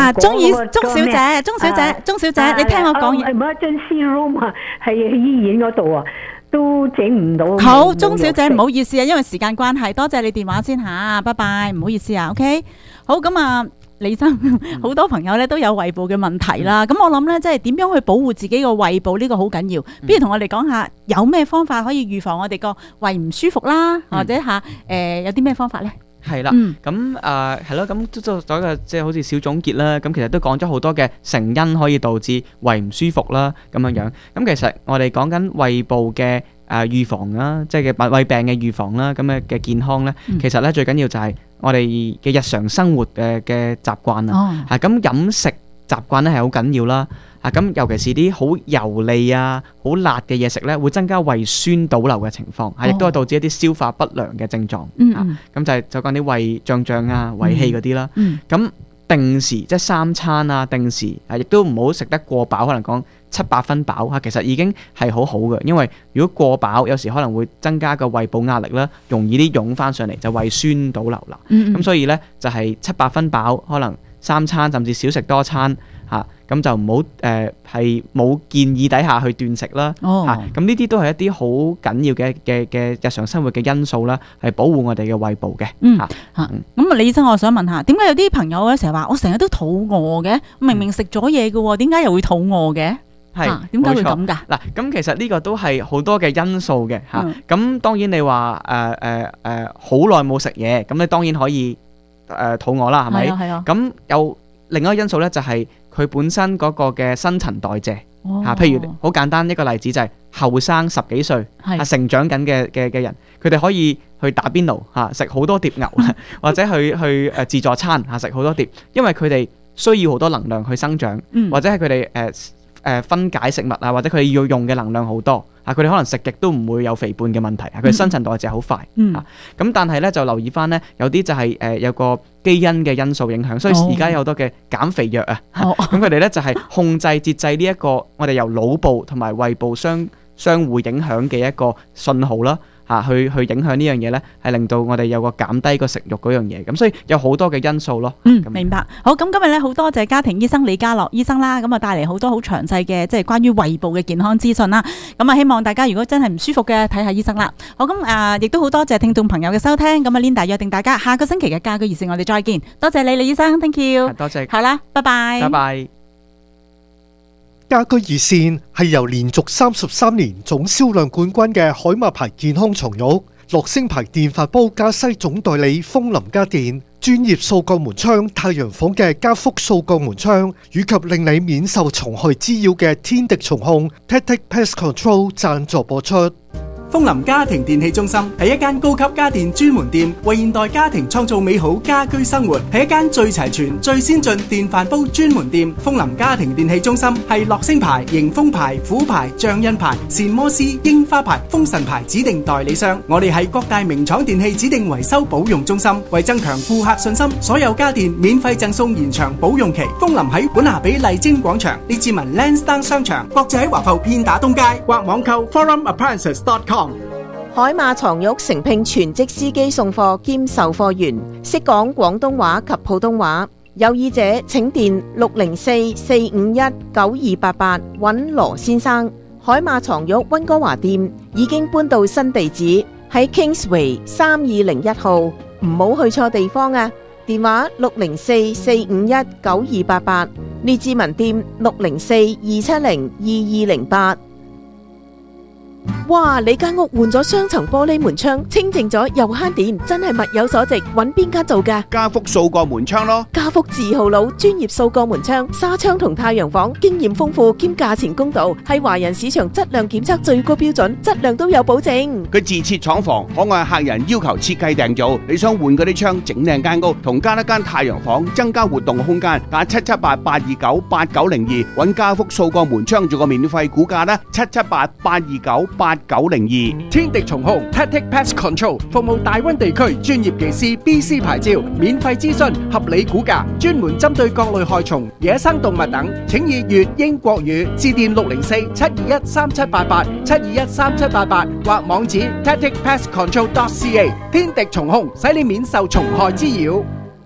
鐘小姐，你聽我講嘢。 emergency room 啊，係醫院嗰度啊。都整唔到。 好，鐘小姐唔好意思啊，因為時間關係，多謝你電話先吓，拜拜，唔好意思啊 ，OK。好，咁啊，李生，好多朋友咧都有胃部嘅問題啦，咁我諗咧，即係點樣去保護自己個胃部呢個好緊要。不如同我哋講下有咩方法可以預防我哋個胃唔舒服啦，或者吓有啲咩方法咧？ 係啦，咁係咯，咁做咗個即係好似小總結啦。咁其實都講咗好多嘅成因可以導致胃唔舒服啦，咁樣樣。咁其實我哋講緊胃部嘅預防啦，即係嘅胃病嘅預防啦，咁嘅健康咧，其實咧最緊要就係我哋嘅日常生活嘅習慣啊。咁飲食習慣咧係好緊要啦。咁尤其是啲好油膩啊、好辣嘅嘢食咧，會增加胃酸倒流嘅情況，亦都係導致一啲消化不良嘅症狀。咁就講啲胃脹啊、胃氣嗰啲啦。咁定時即係3餐啊，定時亦都唔好食得過飽，可能講7-8分飽其實已經係好好嘅。因為如果過飽，有時可能會增加個胃部壓力啦，容易啲湧翻上嚟，就胃酸倒流啦。咁所以咧就係7-8分飽，可能3餐甚至少食多餐咁就唔好係冇建議底下去斷食啦。咁呢啲都係一啲好緊要嘅日常生活嘅因素啦，係保護我哋嘅胃部嘅。 咁李醫生，我想問下，點解有啲朋友咧成日話我成日都肚餓嘅？明明食咗嘢嘅喎，點解又會肚餓嘅？ 係點解會咁㗎？ 嗱，咁其實呢個都係好多嘅因素嘅嚇。咁當然你話好耐冇食嘢，咁你當然可以肚餓啦，係咪？係啊。咁有另一個因素咧，就係佢本身嗰個嘅新陳代謝譬如好簡單一個例子就係後生10幾歲成長緊嘅人，佢哋可以去打邊爐食好多碟牛，或者去自助餐食好多碟，因為佢哋需要好多能量去生長，或者係佢哋分解食物啊，或者佢哋要用嘅能量好多佢哋可能食極都唔會有肥胖嘅問題佢新陳代謝好快咁但係咧就留意翻咧，有啲就係有個基因嘅因素影響，所以而家有好多嘅減肥藥咁佢哋咧就係控制節制呢一個我哋由腦部同埋胃部相互影響嘅一個信號啦。去影響呢樣嘢咧，係令到我哋有個減低個食慾嗰樣嘢，咁所以有好多嘅因素咯。 明白。好，咁今日咧好多謝家庭醫生李家樂醫生啦，咁啊帶嚟好多好詳細嘅即係關於胃部嘅健康資訊啦。咁啊希望大家如果真係唔舒服嘅睇下醫生啦。好，咁亦都好多謝聽眾朋友嘅收聽。咁啊 Linda 約定大家下個星期嘅家居熱線我哋再見。多謝你李醫生 ，thank you。 多謝。 好啦，拜拜。 拜拜。 家居熱線係由連續33年總銷量冠軍嘅海馬牌健康床褥、樂聲牌電飯煲加西總代理風林家電、專業掃桿門窗太陽房嘅加福掃桿門窗，以及令你免受蟲害滋擾嘅天敵蟲控 Tactic Pest Control 贊助播出。 風林家庭電器中心係一間高級家電專門店，為現代家庭創造美好家居生活，係一間最齊全、最先進電飯煲專門店。風林家庭電器中心係樂聲牌、迎風牌、虎牌、象印牌、善摩斯、櫻花牌、風神牌指定代理商。我哋係各大名廠電器指定維修保用中心，為增強顧客信心，所有家電免費贈送延長保用期。風林喺本拿比麗晶廣場、列治文 Lansdowne 商場，國際喺華埠片打東街，或網購 forumappliances.com。 海馬床褥誠聘全職司機送貨兼售貨員，識講廣東話及普通話。有意者請電604-451-9288揾羅先生。海馬床褥溫哥華店已經搬到新地址，喺 Kingsway 3201號，唔好去錯地方啊！電話604-451-9288，列治文店604-270-2208。哇！你間屋換咗雙層玻璃門窗，清淨咗又慳電，真係物有所值。揾邊間做㗎？ 家福掃桿門窗咯。 家福字號佬，專業掃桿門窗、紗窗同太陽房，經驗豐富兼價錢公道，係華人市場質量檢測最高標準，質量都有保證。 佢自設廠房，可按客人要求設計訂造。你想換嗰啲窗，整靚間屋，同加一間太陽房，增加活動空間，打778-829-8902，揾家福掃桿門窗做個免費估價啦，778-829-8902。 天敵蟲控 Tactic Pest Control 服務大溫地區，專業技師 BC 牌照，免費諮詢，合理估價，專門針對各類害蟲、野生動物等，請以粵英國語致電604-721-3788 721-3788或網址 tacticpestcontrol.ca。 天敵蟲控使你免受蟲害滋擾。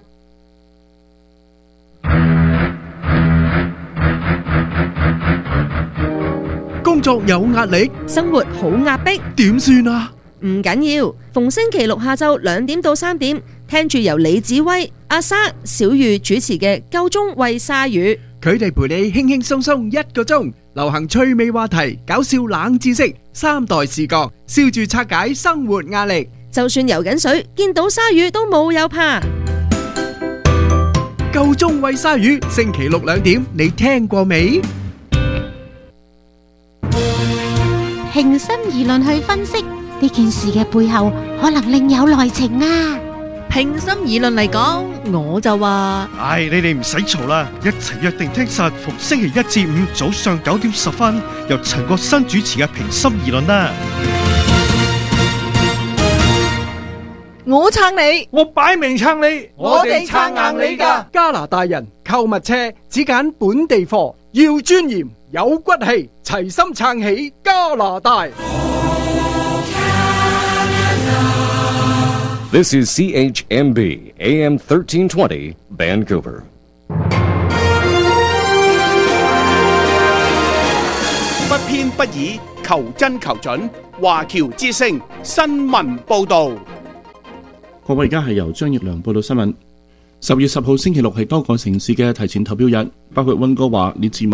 工作有壓力， 生活好壓迫， 點算啊？ 唔緊要，逢星期六下晝2點到3點，聽住由李子威、阿生、小玉主持嘅夠鐘餵鯊魚， 佢哋陪你輕輕鬆鬆1個鐘，流行趣味話題、搞笑冷知識、3代視角，笑住拆解生活壓力。 就算游緊水，見到鯊魚都冇有怕。 夠鐘餵鯊魚，星期六2點，你聽過未？ 平心而論去分析呢件事嘅背後，可能另有內情啊！ 平心而論嚟講，我就話， 你哋唔使嘈啦，一齊約定聽實逢星期一至五早上9:10，由陳國新主持嘅平心而論啦。 我撐你， 我擺明撐你， 我哋撐硬你㗎。 加拿大人購物車只揀本地貨，要尊嚴有骨氣，齊心撐起加拿大。 This is CHMB AM 1320 Vancouver. 不偏不倚，求真求準。華僑之聲新聞報導。 各位，而家係由張奕良報道新聞。10月10號星期六係多個城市嘅提前投票日，包括溫哥華、列治